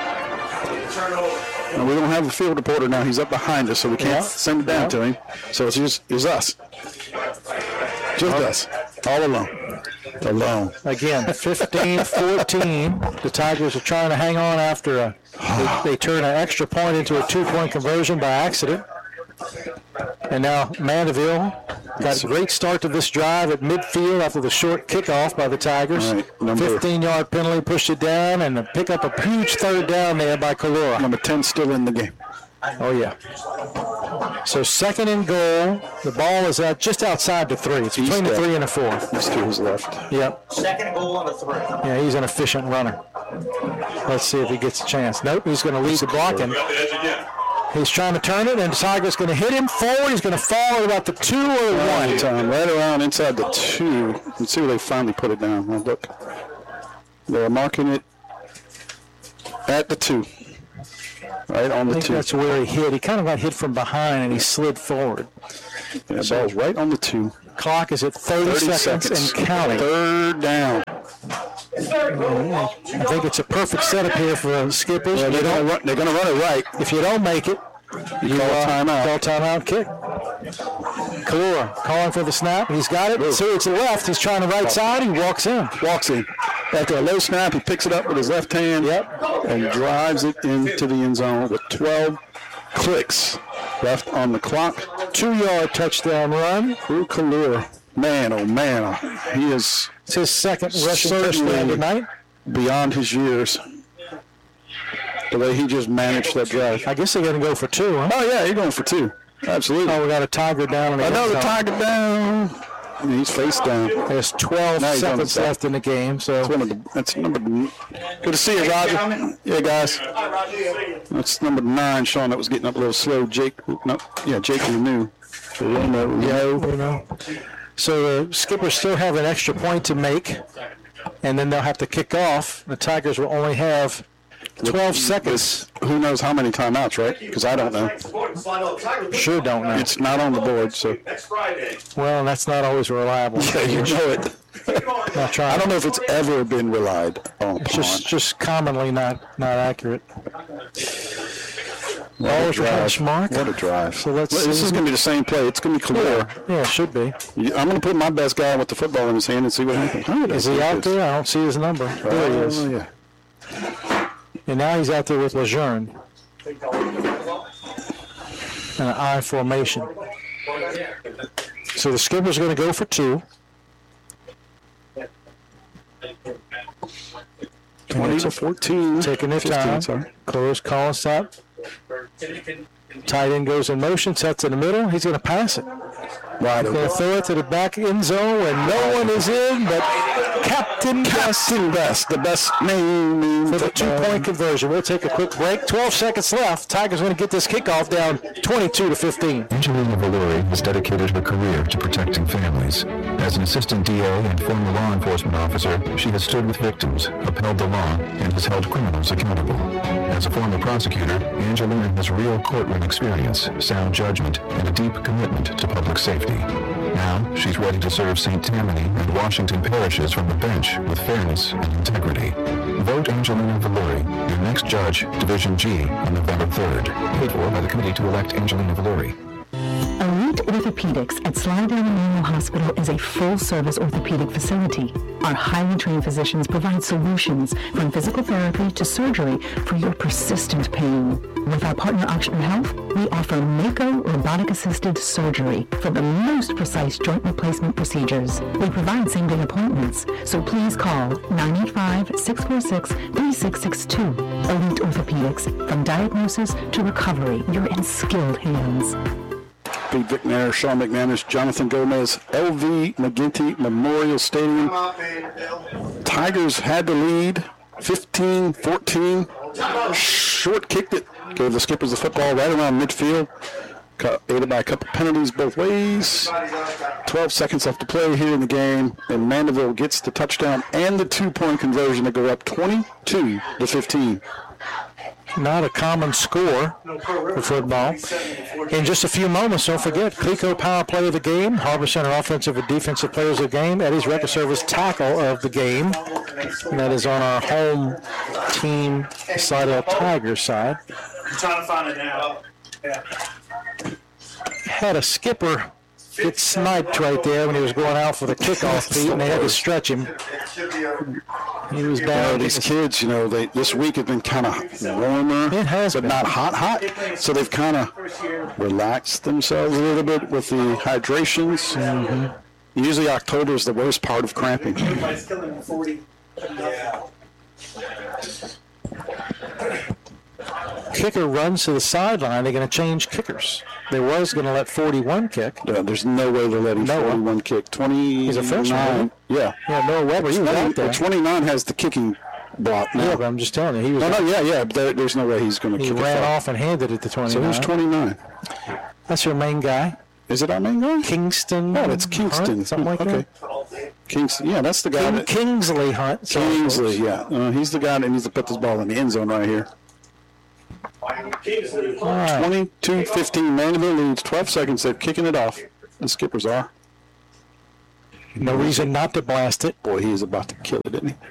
And we don't have a field reporter now. He's up behind us, so we can't Yeah. send it down Yeah. to him. So it's just it's us. Just us. All alone. Alone. Again, fifteen fourteen. The Tigers are trying to hang on after a, they, they turn an extra point into a two-point conversion by accident. And now Mandeville got a great start to this drive at midfield after the short kickoff by the Tigers. All right, number- fifteen-yard penalty, pushed it down, and pick up a huge third down there by Kalura. Number ten still in the game. Oh, yeah. So second and goal. The ball is at just outside the three. It's between the three and the four. He's to his left. Yep. Second goal on the three. Yeah, he's an efficient runner. Let's see if he gets a chance. Nope, he's going to lead the blocking. He's trying to turn it, and Tiger's going to hit him forward. He's going to fall at about the two or the one. Time, right around inside the two. Let's see where they finally put it down. Well, look. They're marking it at the two. Right on the I think two. that's where he hit. He kind of got hit from behind, and he slid forward. Yeah, so ball's right on the two. Clock is at thirty, thirty seconds, seconds and counting. Third down. I think it's a perfect setup here for the Skippers. Yeah, they're going run, they're going to run it right. If you don't make it, you call uh, timeout. Call timeout kick. Kalura calling for the snap. He's got it. Ooh. So it's left. He's trying the right side. He walks in. Walks in. After a low snap, he picks it up with his left hand. Yep. And drives it into the end zone with twelve clicks left on the clock. Two-yard touchdown run. Drew Kalura. Man, oh man. He is it's his second rushing touchdown tonight. Beyond his years. The way he just managed that drive. I guess they're going to go for two, huh? Oh, yeah, he's going for two. Absolutely. Oh, we got a Tiger down. Another Tiger down. I mean, he's face down. There's twelve seconds left in the game. So that's, one of the, that's number. Good to see you, Roger. Yeah, guys. That's number nine, Sean. That was getting up a little slow. Jake. No, yeah, Jake Renew. Yeah. So the Skippers still have an extra point to make, and then they'll have to kick off. The Tigers will only have twelve seconds. Who knows how many timeouts, right? Because I don't know. Sure don't know. It's not on the board, so. Well, that's not always reliable. Yeah, you know it. Not trying. I don't know if it's ever been relied on. It's just, just commonly not, not accurate. What Ball's range mark. What a drive. So let's well, this see. is going to be the same play. It's going to be Kalura. Yeah, yeah, it should be. I'm going to put my best guy with the football in his hand and see what happens. How is he out there? I don't see his number. Uh, There he is. Yeah. And now he's out there with Lejeune. And an I formation. So the Skippers are going to go for two. twenty to fourteen. Taking their time. Close, calling stop. Tight end goes in motion, sets in the middle. He's going to pass it. Right. He's going to throw it to the back end zone where no one is in but Captain Captain Best, the best name for the two-point conversion. We'll take a quick break. twelve seconds left. Tigers going to get this kickoff down twenty-two to fifteen. Angelina Valori has dedicated her career to protecting families. As an assistant D A and former law enforcement officer, she has stood with victims, upheld the law, and has held criminals accountable. As a former prosecutor, Angelina has real courtroom experience, sound judgment, and a deep commitment to public safety. Now, she's ready to serve Saint Tammany and Washington parishes from the bench with fairness and integrity. Vote Angelina Valori, your next judge, Division G, on November third. Paid for by the Committee to Elect Angelina Valori. Elite Orthopedics at Slidell Memorial Hospital is a full-service orthopedic facility. Our highly trained physicians provide solutions from physical therapy to surgery for your persistent pain. With our partner Ochsner Health, we offer Mako robotic-assisted surgery for the most precise joint replacement procedures. We provide same-day appointments, so please call nine eight five, six four six, three six six two. Elite Orthopedics, from diagnosis to recovery, you're in skilled hands. Pete McNair, Sean McManus, Jonathan Gomez, L V McGinty Memorial Stadium. Tigers had the lead, fifteen fourteen. Short kicked it, gave the Skippers the football right around midfield. Aided by a couple penalties both ways. twelve seconds left to play here in the game, and Mandeville gets the touchdown and the two-point conversion to go up twenty-two to fifteen. Not a common score for football. In just a few moments, don't forget, Clico Power Play of the game, Harbor Center Offensive and Defensive Players of the game, Eddie's Record Service Tackle of the game. And that is on our home team, Slidell Tigers side. I'm trying to find it now. Yeah. Had a skipper get sniped right there when he was going out for the kickoff, Pete, and they had to stretch him. He was bad. You know, these kids, you know, they this week has been kind of warmer, it has but been. not hot, hot. So they've kind of relaxed themselves a little bit with the hydrations. Mm-hmm. Usually October is the worst part of cramping. Everybody's killing forty. Yeah. kicker runs to the sideline, they're going to change kickers. They was going to let forty-one kick. Yeah, there's no way they're letting Noah. forty-one kick. twenty-nine. He's a freshman. Yeah. Yeah, Noah Weber, he was out there. But twenty-nine has the kicking block now. Yeah, but I'm just telling you, he was. No, no, yeah, yeah. But there, there's no way he's going to He kick it. ran far. off and handed it to twenty-nine. So who's twenty-nine? That's your main guy. Is it our main guy? Kingston. Oh, it's Kingston. Hunt, something like okay. that. Kingston. Yeah, that's the guy. King, that, Kingsley Hunt. Kingsley, yeah. Uh, he's the guy that needs to put this ball in the end zone right here. Right. twenty-two fifteen. Mandeville leads. twelve seconds. They're kicking it off. The Skippers are. No reason not to blast it. Boy, he is about to kill it, isn't he?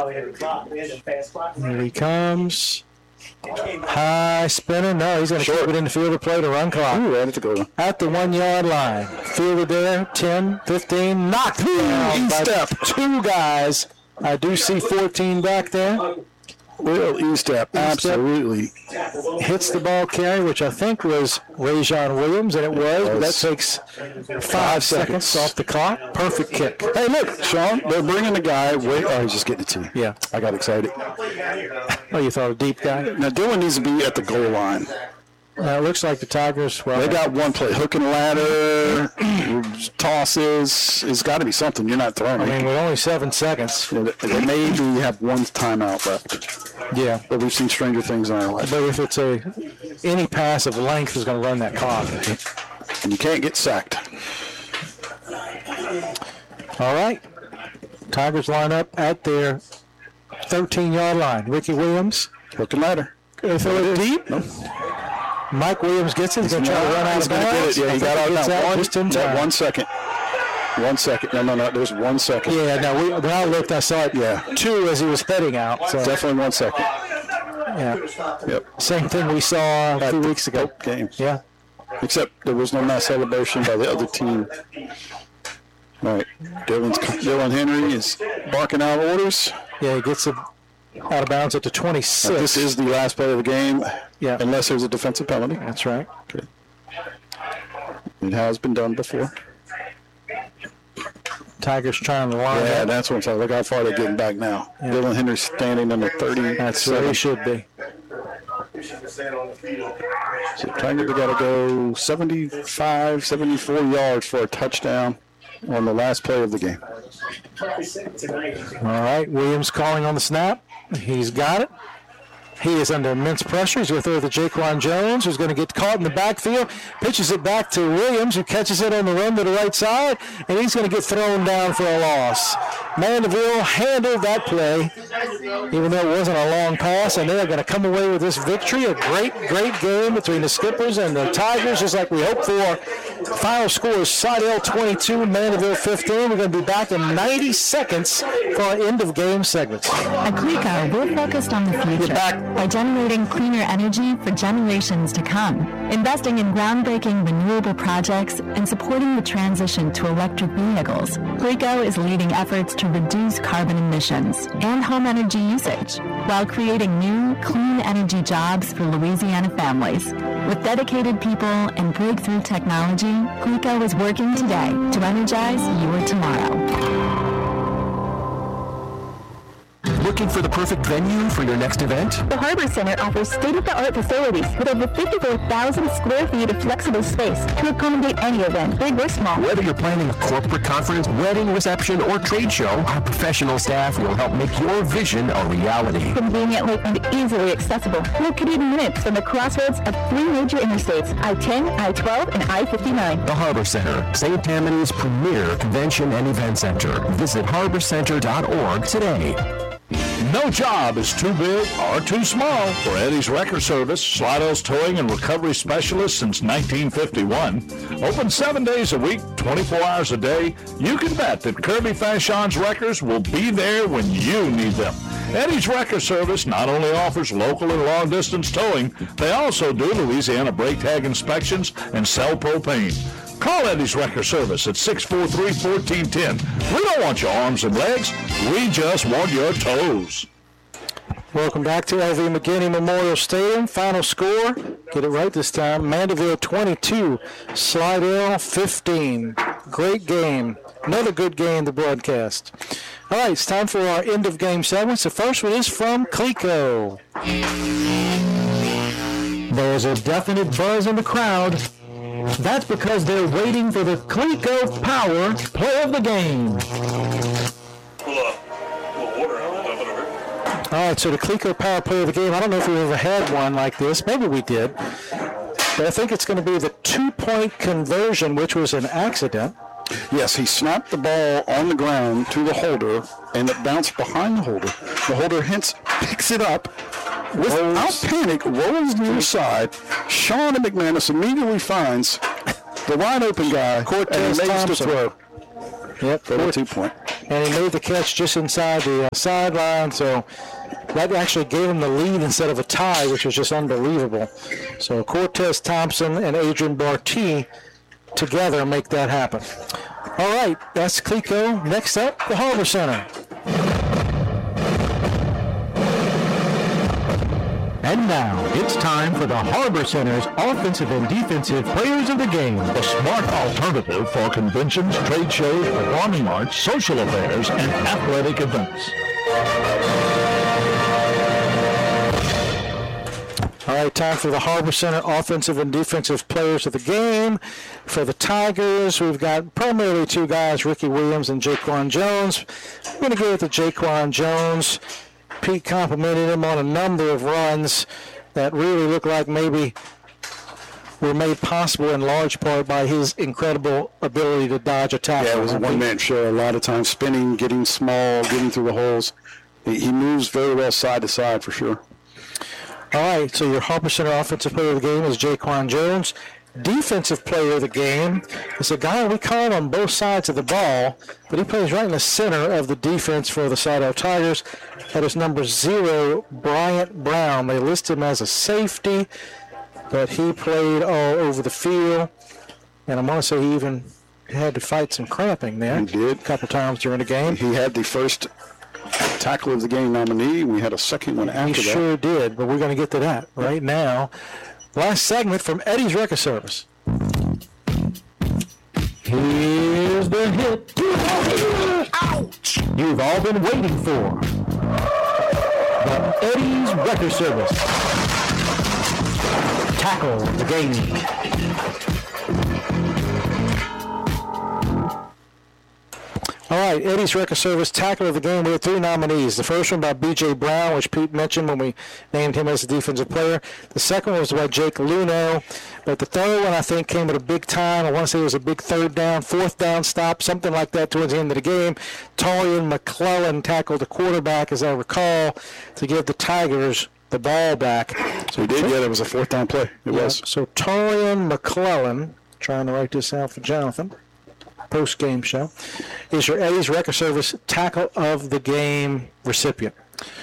Here he comes. High spinner. No, he's going to keep it in the field of play to run clock. Ooh, right at the goal line. At the one-yard line. Fielded there. ten, fifteen. Knocked down by E-step. two guys. I do see fourteen back there. Will E-step. Absolutely. Hits the ball carry, which I think was Rajon Williams, and it was, but that takes five seconds off the clock. Perfect kick. Hey, look, Sean, they're bringing the guy. Wait, oh, he's just getting it to you. Yeah. I got excited. Oh, you thought a deep guy? Now, Dylan needs to be at the goal line. Now, it looks like the Tigers, well, They got one play. Hook and ladder, tosses. It's got to be something. You're not throwing I it. mean, with only seven seconds. Yeah, they they maybe have one timeout left. Yeah. But we've seen stranger things in our life. But if it's a any pass of length is going to run that clock. And you can't get sacked. All right. Tigers line up at their thirteen-yard line. Ricky Williams. Hook and ladder. Gonna throw it deep. Nope. Mike Williams gets it. He's going to try to run out He's of gonna bounds. get it. Yeah, he got out Gets now. out One, just in that time. one second. One second. No, no, no. There's one second. Yeah, no, we, when I looked, I saw it Yeah. two as he was heading out. So, Definitely one second. yeah. Yep. Same thing we saw a few the weeks ago. Pope game. Yeah. Except there was no mass celebration by the other team. All right. Dylan's, Dylan Henry is barking out orders. Yeah, he gets it out of bounds at the twenty-six. Now, this is the last play of the game. Yeah. Unless there's a defensive penalty. That's right. Okay. It has been done before. Tigers trying to line Yeah, up. that's what I'm saying. Look how far they're getting back now. Yeah. Dylan Henry's standing under thirty. That's where he should be. So Tigers got to go seventy-five, seventy-four yards for a touchdown on the last play of the game. All right, Williams calling on the snap. He's got it. He is under immense pressure. He's going to throw it to Jaquan Jones, who's going to get caught in the backfield. Pitches it back to Williams, who catches it on the run to the right side, and he's going to get thrown down for a loss. Mandeville handled that play, even though it wasn't a long pass, and they're going to come away with this victory. A great, great game between the Skippers and the Tigers, just like we hoped for. Final score is Sidell twenty-two, Mandeville fifteen. We're going to be back in ninety seconds for our end-of-game segments. At Glico, we're focused on the future by generating cleaner energy for generations to come, investing in groundbreaking renewable projects, and supporting the transition to electric vehicles. Glico is leading efforts to reduce carbon emissions and home energy usage, while creating new, clean energy jobs for Louisiana families. With dedicated people and breakthrough technology, Glico is working today to energize your tomorrow. Looking for the perfect venue for your next event? The Harbor Center offers state-of-the-art facilities with over fifty-four thousand square feet of flexible space to accommodate any event, big or small. Whether you're planning a corporate conference, wedding reception, or trade show, our professional staff will help make your vision a reality. Conveniently and easily accessible, located in minutes from the crossroads of three major interstates, I ten, I twelve, and I fifty-nine. The Harbor Center, Saint Tammany's premier convention and event center. Visit harbor center dot org today. No job is too big or too small for Eddie's Wrecker Service, Slidell's Towing and Recovery Specialist since nineteen fifty-one. Open seven days a week, twenty-four hours a day. You can bet that Kirby Fashion's Wreckers will be there when you need them. Eddie's Wrecker Service not only offers local and long-distance towing, they also do Louisiana brake tag inspections and sell propane. Call Eddie's Wrecker Service at six four three, one four one zero. We don't want your arms and legs. We just want your toes. Welcome back to L V McGinney Memorial Stadium. Final score, get it right this time, Mandeville twenty-two, Slidell fifteen. Great game. Another good game to broadcast. All right, it's time for our end-of-game segments. The first one is from Clico. There's a definite buzz in the crowd. That's because they're waiting for the Cleco Power Play of the Game. All right, so the Cleco Power Play of the Game, I don't know if we've ever had one like this. Maybe we did. But I think it's going to be the two-point conversion, which was an accident. Yes, he snapped the ball on the ground to the holder, and it bounced behind the holder. The holder hence picks it up, without panic, rolls near side. Sean McManus immediately finds the wide-open guy, Cortez and he makes the Thompson. throw. Yep. For the two-point. And he made the catch just inside the uh, sideline, so that actually gave him the lead instead of a tie, which was just unbelievable. So Cortez Thompson and Adrian Barty together make that happen. All right, that's Cleco. Next up, the Harbor Center. And now, it's time for the Harbor Center's offensive and defensive players of the game. The smart alternative for conventions, trade shows, performing arts, social affairs, and athletic events. All right, time for the Harbor Center offensive and defensive players of the game. For the Tigers, we've got primarily two guys, Ricky Williams and Jaquan Jones. I'm going to go with the Jaquan Jones. Pete complimented him on a number of runs that really look like maybe were made possible in large part by his incredible ability to dodge a tackle. Yeah, it was a one-man show. A lot of times spinning, getting small, getting through the holes. He, he moves very well side to side for sure. All right, so your Harbor Center offensive player of the game is Jaquan Jones. Defensive player of the game is a guy we call on both sides of the ball, but he plays right in the center of the defense for the Slidell Tigers. That is number zero, Bryant Brown. They list him as a safety, but he played all over the field. And I want to say he even had to fight some cramping there. He did. A couple times during the game. He had the first tackle of the game nominee, and we had a second one after He that. sure did, but we're going to get to that right now. Last segment from Eddie's Record Service. Here's the hit. Ouch! You've all been waiting for. The Eddie's Record Service. Tackle the game. All right, Eddie's Record Service tackle of the game. We had three nominees. The first one by B J Brown, which Pete mentioned when we named him as a defensive player. The second one was by Jake Luno. But the third one, I think, came at a big time. I want to say it was a big third down, fourth down stop, something like that towards the end of the game. Torian McClellan tackled the quarterback, as I recall, to give the Tigers the ball back. So he did, yeah, that was a fourth down play. It yeah, was. So Torian McClellan, trying to write this out for Jonathan, post-game show, is your Eddie's Record Service tackle of the game recipient.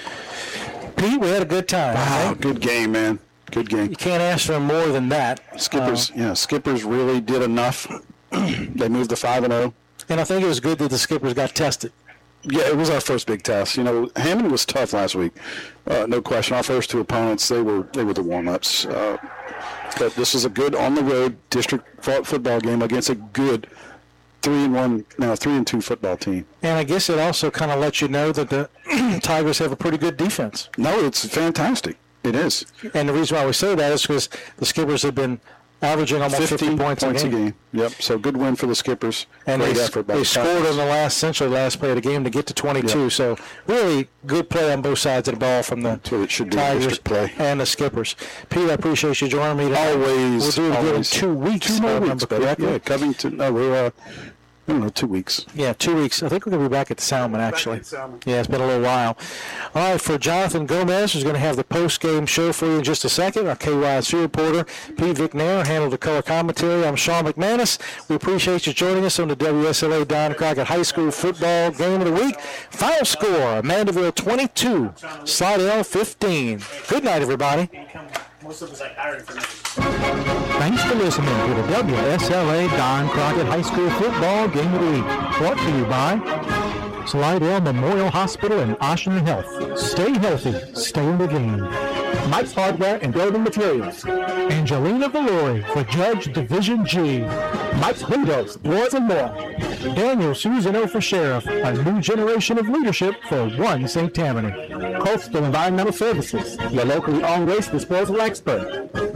Pete, we had a good time. Wow, right? good game, man. Good game. You can't ask for more than that. Skippers, Uh, yeah, Skippers really did enough. They moved to five and oh. And I think it was good that the Skippers got tested. Yeah, it was our first big test. You know, Hammond was tough last week, uh, no question. Our first two opponents, they were they were the warm-ups. Uh, but this is a good on-the-road district football game against a good three and one, now three and two football team. And I guess it also kind of lets you know that the Tigers have a pretty good defense. No, it's fantastic. It is. And the reason why we say that is because the Skippers have been averaging almost fifty points, points a, game. a game. Yep. So good win for the Skippers. And Great they, effort by they the scored Tigers. on the last, essentially last play of the game to get to twenty-two. Yep. So really good play on both sides of the ball from the That's what it should be, Tigers district play. and the Skippers. Pete, I appreciate you joining me today. Always. We'll do it again in always. two weeks. Two more if I weeks, remember buddy. correctly. Yeah, Covington. No, we're, uh, I don't know, two weeks. Yeah, two weeks. I think we're going to be back at the Salmon, actually. Yeah, it's been a little while. All right, for Jonathan Gomez, who's going to have the post-game show for you in just a second, our K Y S C reporter, Pete Vicknair, handled the color commentary. I'm Sean McManus. We appreciate you joining us on the W S L A Don Crockett High School Football Game of the Week. Final score, Mandeville twenty-two, Slidell fifteen. Good night, everybody. Most of us like hiring for me. Thanks for listening to the W S L A Don Crockett High School Football Game of the Week. Brought to you by Slidell Memorial Hospital and Ocean Health. Stay healthy. Stay in the game. Mike's Hardware and Building Materials. Angelina Valori for Judge Division G. Mike's Windows, Doors and More. Daniel Susano for Sheriff. A new generation of leadership for one Saint Tammany. Coastal Environmental Services, your locally owned waste disposal expert.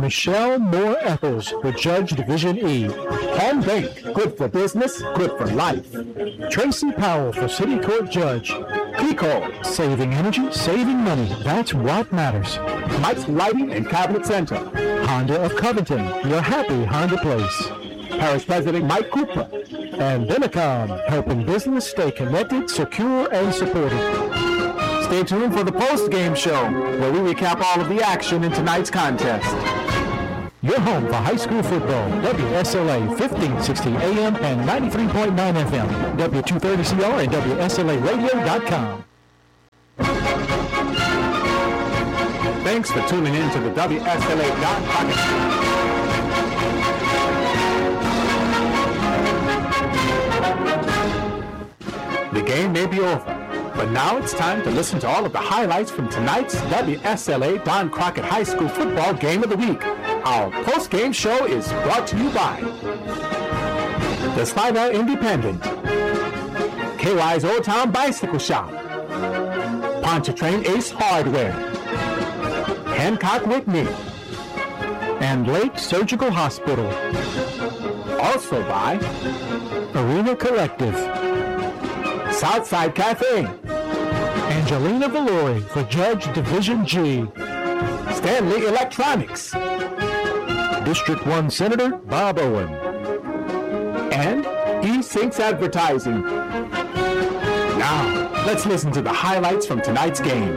Michelle Moore Eccles for Judge Division E. Home Bank, good for business, good for life. Tracy Powell for City Court Judge. Keyco, saving energy, saving money, that's what matters. Mike's Lighting and Cabinet Center. Honda of Covington, your happy Honda place. Parish President Mike Cooper. And Benecom, helping business stay connected, secure, and supported. Stay tuned for the post-game show, where we recap all of the action in tonight's contest. Your home for high school football, W S L A fifteen sixty A M and ninety-three point nine F M, W two thirty C R and W S L A radio dot com. Thanks for tuning in to the W S L A Don Crockett. The game may be over, but now it's time to listen to all of the highlights from tonight's W S L A Don Crockett High School Football Game of the Week. Our post-game show is brought to you by the Slidell Independent, K Y's Old Town Bicycle Shop, Pontchartrain Ace Hardware, Hancock Whitney, and Lake Surgical Hospital. Also by Arena Collective, Southside Cafe, Angelina Valori for Judge Division G, Stanley Electronics, District one Senator Bob Owen, and E-Syncs Advertising. Now, let's listen to the highlights from tonight's game.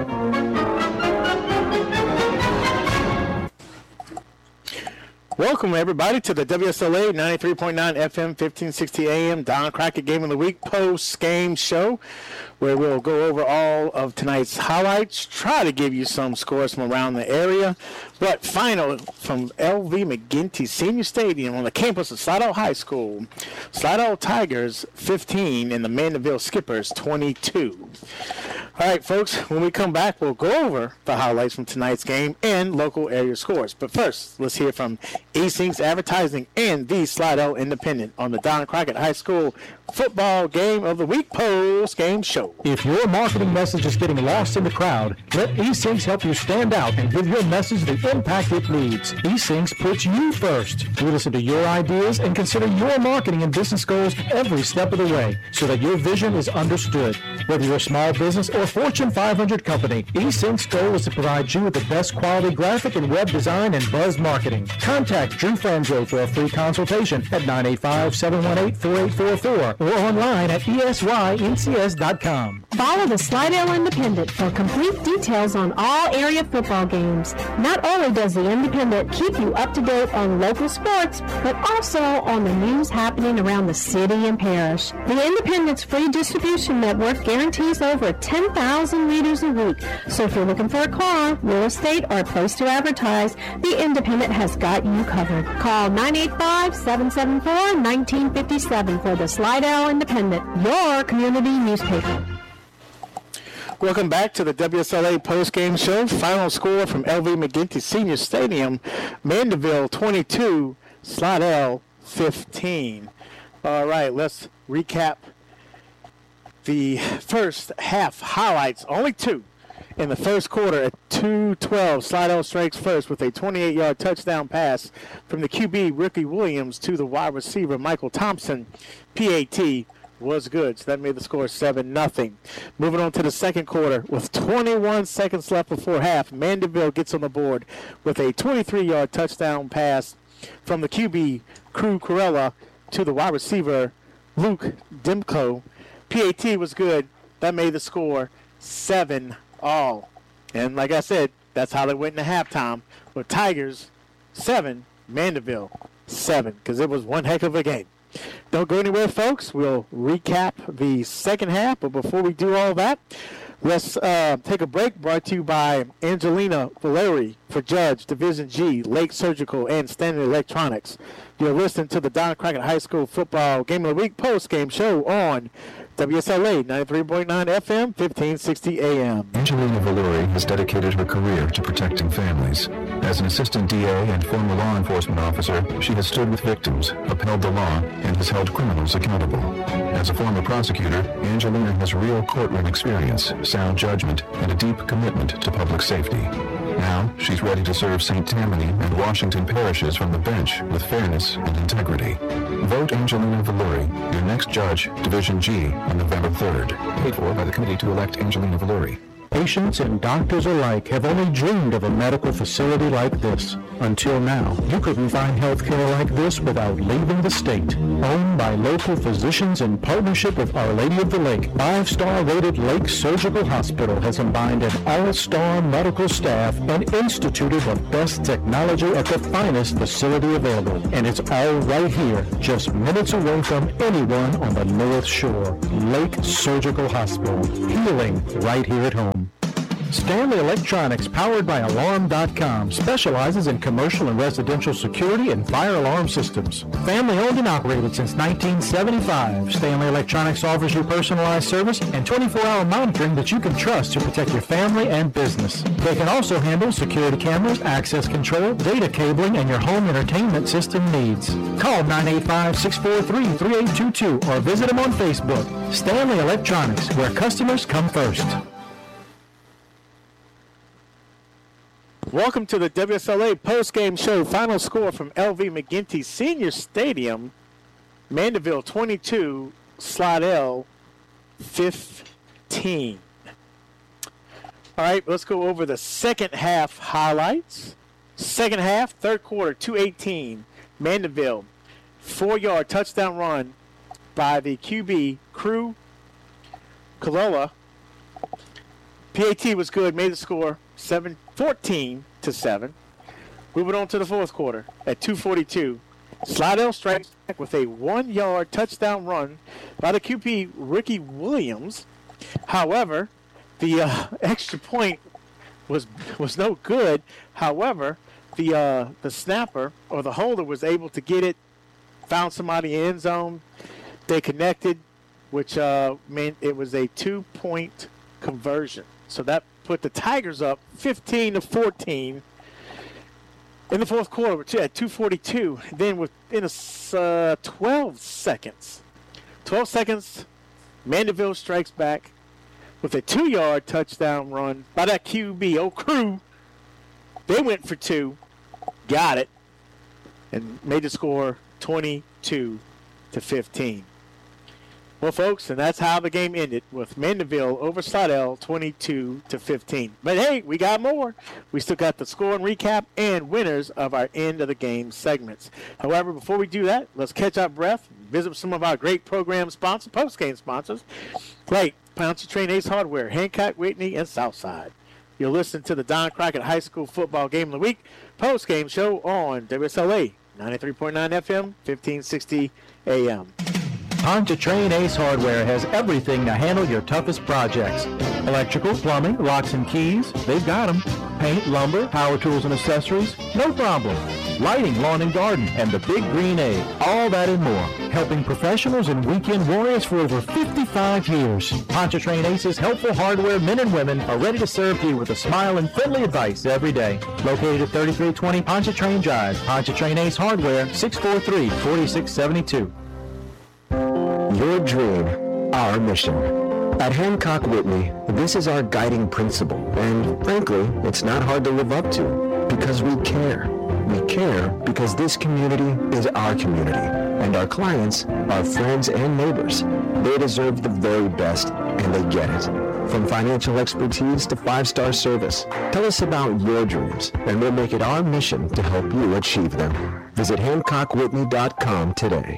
Welcome, everybody, to the W S L A ninety-three point nine F M, fifteen sixty A M Don Crockett Game of the Week post-game show, where we'll go over all of tonight's highlights, try to give you some scores from around the area. But final from L V McGinty Senior Stadium on the campus of Slidell High School, Slidell Tigers fifteen and the Mandeville Skippers twenty-two. All right, folks, when we come back, we'll go over the highlights from tonight's game and local area scores. But first, let's hear from E-Syncs Advertising and the Slidell Independent on the Don Crockett High School Football Game of the Week post-game show. If your marketing message is getting lost in the crowd, let eSyncs help you stand out and give your message the impact it needs. eSyncs puts you first. We listen to your ideas and consider your marketing and business goals every step of the way so that your vision is understood. Whether you're a small business or Fortune five hundred company, eSyncs' goal is to provide you with the best quality graphic and web design and buzz marketing. Contact Drew Franzo for a free consultation at nine eight five, seven one eight, four eight four four or online at E S Y N C S dot com. Follow the Slidell Independent for complete details on all area football games. Not only does the Independent keep you up to date on local sports, but also on the news happening around the city and parish. The Independent's free distribution network guarantees over ten thousand readers a week. So if you're looking for a car, real estate, or a place to advertise, the Independent has got you covered. Call nine eight five, seven seven four, one nine five seven for the Slidell Independent, your community newspaper. Welcome back to the W S L A post-game show. Final score from L V McGinty Senior Stadium, Mandeville twenty-two, Slidell fifteen. All right, let's recap the first half highlights. Only two. In the first quarter at two twelve, Slidell strikes first with a twenty-eight-yard touchdown pass from the Q B, Ricky Williams, to the wide receiver, Michael Thompson. P A T was good, so that made the score seven nothing. Moving on to the second quarter, with twenty-one seconds left before half, Mandeville gets on the board with a twenty-three-yard touchdown pass from the Q B, Crew Corella, to the wide receiver, Luke Dimko. P A T was good. That made the score seven all. And like I said, that's how they went into halftime, with Tigers seven, Mandeville seven, because it was one heck of a game. Don't go anywhere, folks. We'll recap the second half, but before we do all that, let's uh, take a break. Brought to you by Angelina Valeri for Judge Division G, Lake Surgical, and Stanley Electronics. You're listening to the Don Crockett High School Football Game of the Week post-game show on W S L A ninety-three point nine F M, fifteen sixty A M. Angelina Valori has dedicated her career to protecting families. As an assistant D A and former law enforcement officer, she has stood with victims, upheld the law, and has held criminals accountable. As a former prosecutor, Angelina has real courtroom experience, sound judgment, and a deep commitment to public safety. Now, she's ready to serve Saint Tammany and Washington parishes from the bench with fairness and integrity. Vote Angelina Valuri, your next judge, Division G, on November third. Paid for by the committee to elect Angelina Valuri. Patients and doctors alike have only dreamed of a medical facility like this. Until now, you couldn't find health care like this without leaving the state. Owned by local physicians in partnership with Our Lady of the Lake, five-star rated Lake Surgical Hospital has combined an all-star medical staff and instituted the best technology at the finest facility available. And it's all right here, just minutes away from anyone on the North Shore. Lake Surgical Hospital. Healing right here at home. Stanley Electronics, powered by Alarm dot com, specializes in commercial and residential security and fire alarm systems. Family owned and operated since nineteen seventy-five, Stanley Electronics offers you personalized service and twenty-four hour monitoring that you can trust to protect your family and business. They can also handle security cameras, access control, data cabling, and your home entertainment system needs. Call nine eight five, six four three, three eight two two or visit them on Facebook. Stanley Electronics, where customers come first. Welcome to the W S L A post-game show. Final score from L V McGinty Senior Stadium. Mandeville twenty-two, Slidell fifteen. All right, let's go over the second half highlights. Second half, third quarter, two eighteen. Mandeville, four-yard touchdown run by the Q B, Crew Kalola. P A T was good, made the score seven fourteen to seven. Moving on to the fourth quarter at two forty-two. Slidell strikes back with a one-yard touchdown run by the Q P, Ricky Williams. However, the uh, extra point was was no good. However, the uh, the snapper or the holder was able to get it, found somebody in the end zone. They connected, which uh, meant it was a two-point conversion. So that put the Tigers up fifteen to fourteen in the fourth quarter at two forty-two. Then within a, uh, twelve seconds, twelve seconds, Mandeville strikes back with a two-yard touchdown run by that Q B, oh Crew. They went for two, got it, and made the score twenty-two to fifteen. Well, folks, and that's how the game ended, with Mandeville over Slidell twenty-two to fifteen. But hey, we got more. We still got the score and recap and winners of our end of the game segments. However, before we do that, let's catch our breath, visit some of our great program sponsors, post-game sponsors, like Pontchartrain Ace Hardware, Hancock, Whitney, and Southside. You'll listen to the Don Crockett High School Football Game of the Week post-game show on W S L A ninety-three point nine F M, fifteen sixty A M. Pontchartrain Ace Hardware has everything to handle your toughest projects. Electrical, plumbing, locks and keys, they've got them. Paint, lumber, power tools and accessories, no problem. Lighting, lawn and garden, and the Big Green A, all that and more. Helping professionals and weekend warriors for over fifty-five years. Pontchartrain Ace's helpful hardware men and women are ready to serve you with a smile and friendly advice every day. Located at thirty-three twenty Pontchartrain Drive, Pontchartrain Ace Hardware, six four three, four six seven two. Your dream, our mission. At Hancock Whitney, this is our guiding principle, and frankly, it's not hard to live up to, because we care. We care because this community is our community, and our clients, our friends and neighbors, they deserve the very best, and they get it. From financial expertise to five-star service, tell us about your dreams, and we'll make it our mission to help you achieve them. Visit Hancock Whitney dot com today.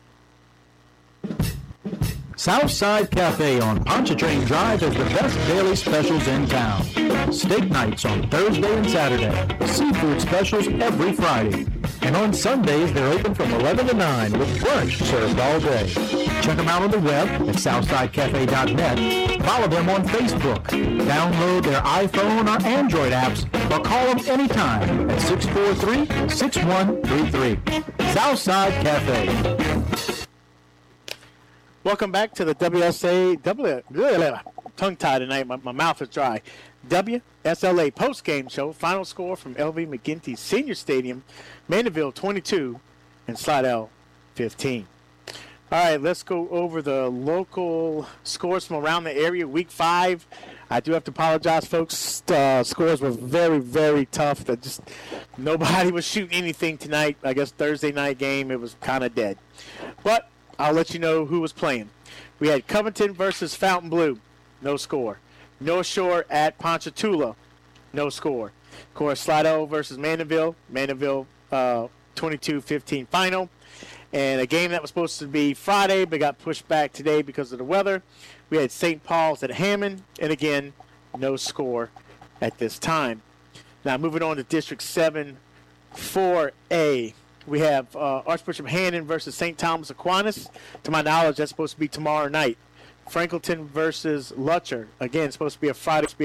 Southside Cafe on Pontchartrain Drive has the best daily specials in town. Steak nights on Thursday and Saturday. Seafood specials every Friday. And on Sundays, they're open from eleven to nine with brunch served all day. Check them out on the web at southside cafe dot net. Follow them on Facebook. Download their iPhone or Android apps or call them anytime at six four three, six one three three. Southside Cafe. Welcome back to the W S A, W, tongue-tied tonight, my, my mouth is dry. W S L A post-game show, final score from L V McGinty Senior Stadium, Mandeville twenty-two and Slidell fifteen. All right, let's go over the local scores from around the area. Week five, I do have to apologize, folks. Uh, scores were very, very tough. That just nobody was shooting anything tonight. I guess Thursday night game, it was kind of dead. But I'll let you know who was playing. We had Covington versus Fontainebleau, no score. North Shore at Ponchatoula, no score. Of course, Slidell versus Mandeville, Mandeville uh, twenty-two fifteen final. And a game that was supposed to be Friday but got pushed back today because of the weather. We had Saint Paul's at Hammond, and again, no score at this time. Now moving on to District seven four A. We have uh, Archbishop Hannon versus Saint Thomas Aquinas. To my knowledge, that's supposed to be tomorrow night. Franklinton versus Lutcher. Again, supposed to be a Friday.